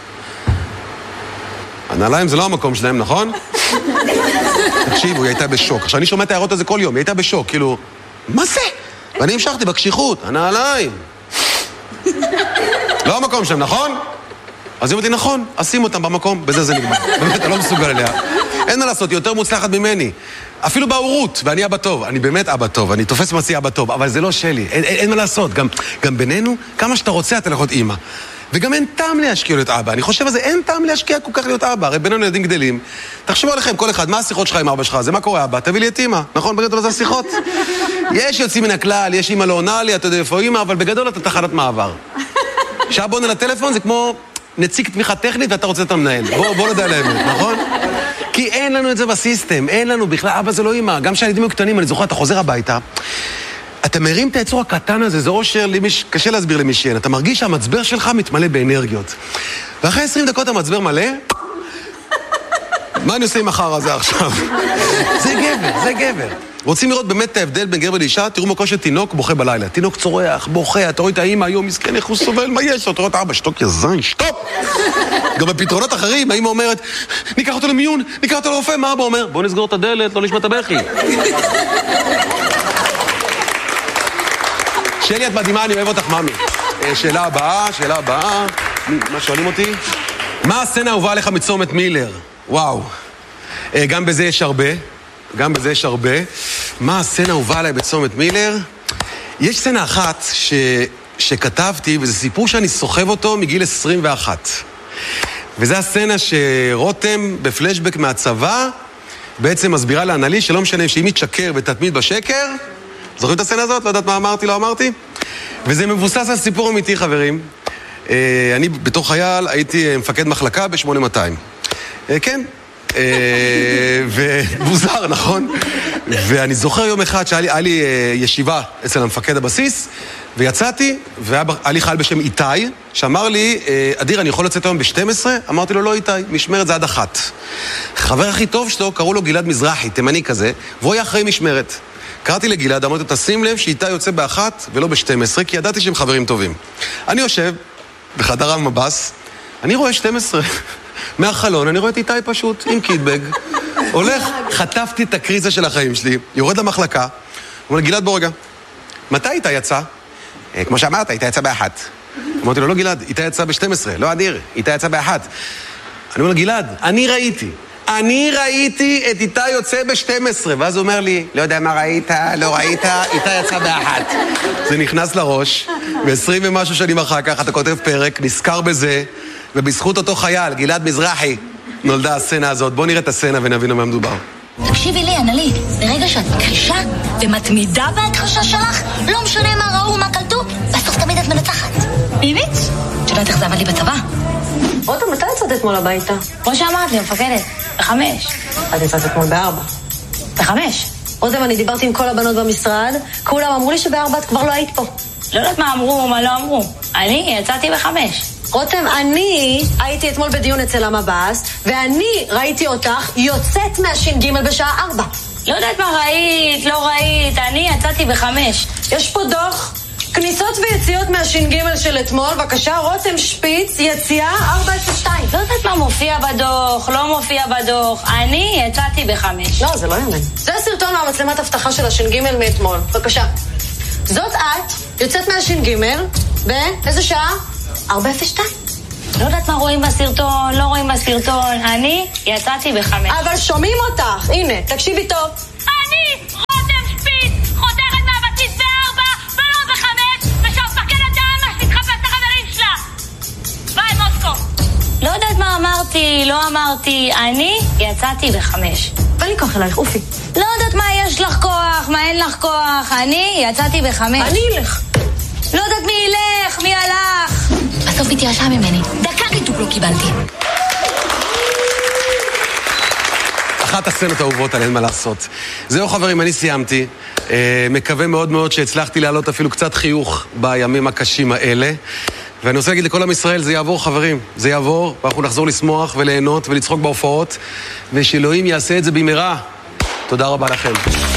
הנעליים זה לא המקום שלהם, נכון? תקשיבו, היא הייתה בשוק. עכשיו, אני שומע את ההערות הזה כל יום, היא הייתה בשוק, כאילו, מה זה? ואני המשכתי בקשיחות, הנעליים. לא המקום שלהם, נכון? אז היא אומרת לי, נכון, אשים אותם במקום, בזה זה נגמר. באמת, אני לא מסוגל אליה. אין מה לעשות, היא יותר מוצלחת ממני. אפילו בהורות, ואני אבא טוב. אני באמת אבא טוב, אני תופס מציא אבא טוב, אבל זה לא שלי, אין, אין, אין מה לעשות. גם, גם בינינו, כמה שאתה רוצה, אתה יכול להיות אימא. וגם אין טעם להשקיע להיות אבא. אני חושב על זה, אין טעם להשקיע כל כך להיות אבא. הרי בינינו ילדים גדלים. תחשבו עליכם, כל אחד, מה השיחות שלך עם אבא שלך? זה מה קורה, אבא? תביא לי את אימא. נכון? בגדול זה השיחות. יש יוצאים מן הכלל, יש אימא לא עונה לי, אתה יודע איפה אימא, אבל בגדול אתה תחנת מעבר. שהבא עונה לטלפון זה כמו נציג תמיכה טכנית ואתה רוצה את המנהל. בוא, בוא נדע לאמת, נכון? כי אין לנו את זה בסיסטם, אין לנו בכלל, אבא זה לא אימא. גם כשהילדים היו קטנים, אני זוכר, אתה חוזר הביתה, אתה מרים את היצור הקטן הזה, זה אושר, קשה להסביר למי שאין. אתה מרגיש שהמצבר שלך מתמלא באנרגיות. ואחרי עשרים דקות המצבר מלא, מה אני עושה עם החר הזה עכשיו? זה גבר, זה גבר. רוצים לראות באמת את ההבדל בין גבר לאישה? תראו מקום שתינוק בוכה בלילה. תינוק צורח, בוכה, אתה רואה את האמא היום, מסכן, איך הוא סובל, מה יש? אתה רואה את האבא, שתוק יזין, שטופ! גם בפתרונות אחרים, האמא אומרת, ניקח אותו למיון, ניקח אותו לרופא, מה אבא אומר? בוא נסגור את הדלת, לא נשמע את הבכי. שלי, את מדהימה, אני אוהב אותך, ממי. שאלה הבאה, שאלה הבאה. מה שואלים אותי? מה הסצנה האהובה עליך מצומת מילר? וואו. גם בזה יש הרבה. גם בזה יש הרבה. מה הסצנה האהובה עליי בצומת מילר? יש סצנה אחת ש... שכתבתי, וזה סיפור שאני סוחב אותו מגיל עשרים ואחת. וזה הסצנה שרותם בפלשבק מהצבא בעצם מסבירה לאנלי שלא משנה שאם יתשקר ותתמיד בשקר, זוכרים את הסצנה הזאת? לא יודעת מה אמרתי, לא אמרתי? וזה מבוסס על סיפור אמיתי, חברים. אני בתור חייל הייתי מפקד מחלקה ב-שמונה מאתיים. כן. ומוזר, נכון? ואני זוכר יום אחד שהיה לי ישיבה אצל המפקד הבסיס, ויצאתי, והיה לי חייל בשם איתי, שאמר לי, אדיר, אני יכול לצאת היום ב-שתים עשרה? אמרתי לו, לא איתי, משמרת זה עד אחת. חבר הכי טוב שלו, קראו לו גלעד מזרחי, תימני כזה, והוא היה אחרי משמרת. קראתי לגלעד, אמרתי, תשים לב שאיתי יוצא באחת ולא ב-שתים עשרה, כי ידעתי שהם חברים טובים. אני יושב בחדר המבס, אני רואה שתים עשרה. מהחלון, אני רואה את איתי פשוט, עם קיטבג, הולך, חטפתי את הקריזה של החיים שלי, יורד למחלקה, הוא אומר, גלעד, בוא רגע, מתי איתי יצא? כמו שאמרת, איתי יצא באחת. אמרתי לו, לא גלעד, איתי יצא ב-שתים עשרה, לא אדיר, איתי יצא באחת. אני אומר, גלעד, אני ראיתי, אני ראיתי את איתי יוצא ב-שתים עשרה, ואז הוא אומר לי, לא יודע מה ראית, לא ראית, איתי יצא באחת. זה נכנס לראש, ב-עשרים ומשהו שנים אחר כך, אתה כותב פרק, נזכר בזה, ובזכות אותו חייל, גלעד מזרחי, נולדה הסצנה הזאת. בואו נראה את הסצנה ונבין על מה מדובר. תקשיבי לי, אנלי, ברגע שאת קשה ומתמידה בהכחשה שלך, לא משנה מה ראו ומה קלטו, בסוף תמיד את מנצחת. באמת? את יודעת איך זה עבד לי בצבא? רותם, מתי יצאת אתמול הביתה? כמו שאמרת לי, מפקדת, בחמש. את יצאת אתמול בארבע. בחמש? רותם, אני דיברתי עם כל הבנות במשרד, כולם אמרו לי שבארבע את כבר לא היית פה. לא יודעת מה אמרו או מה לא אמרו. אני יצאתי בחמש. רותם, אני הייתי אתמול בדיון אצל המבאס, ואני ראיתי אותך יוצאת מהש"ג בשעה ארבע. לא יודעת מה ראית, לא ראית, אני יצאתי בחמש. יש פה דוח כניסות ויציאות מהש"ג של אתמול. בבקשה, רותם שפיץ, יציאה ארבע אפס שתיים. לא יודעת מה מופיע בדוח, לא מופיע בדוח. אני יצאתי בחמש. לא, זה לא יאמן. זה הסרטון מהמצלמת הבטחה של הש"ג מאתמול. בבקשה. זאת את, יוצאת מהש"ג, באיזה שעה? ארבע אפס שתיים. לא יודעת מה רואים בסרטון, לא רואים בסרטון. אני יצאתי בחמש. אבל שומעים אותך. הנה, תקשיבי טוב. אני, רותם שפיץ, חותרת מהבסיס בארבע ולא בחמש, ושהמפקדת דאמה שתתחפש את החברים שלה. ביי, מוסקו. לא יודעת מה אמרתי, לא אמרתי. אני יצאתי בחמש. אין לי כוח אלייך, אופי. לא יודעת מה יש לך כוח, מה אין לך כוח. אני יצאתי בחמש. אני אלך. לא יודעת מי ילך, מי הלך. בסוף התייאשה ממני. דקה ריתוק לא קיבלתי. אחת הסצנות האהובות על אין מה לעשות. זהו חברים, אני סיימתי. אה, מקווה מאוד מאוד שהצלחתי להעלות אפילו קצת חיוך בימים הקשים האלה. ואני רוצה להגיד לכל עם ישראל, זה יעבור חברים. זה יעבור, ואנחנו נחזור לשמוח וליהנות ולצחוק בהופעות. ושאלוהים יעשה את זה במהרה. תודה רבה לכם.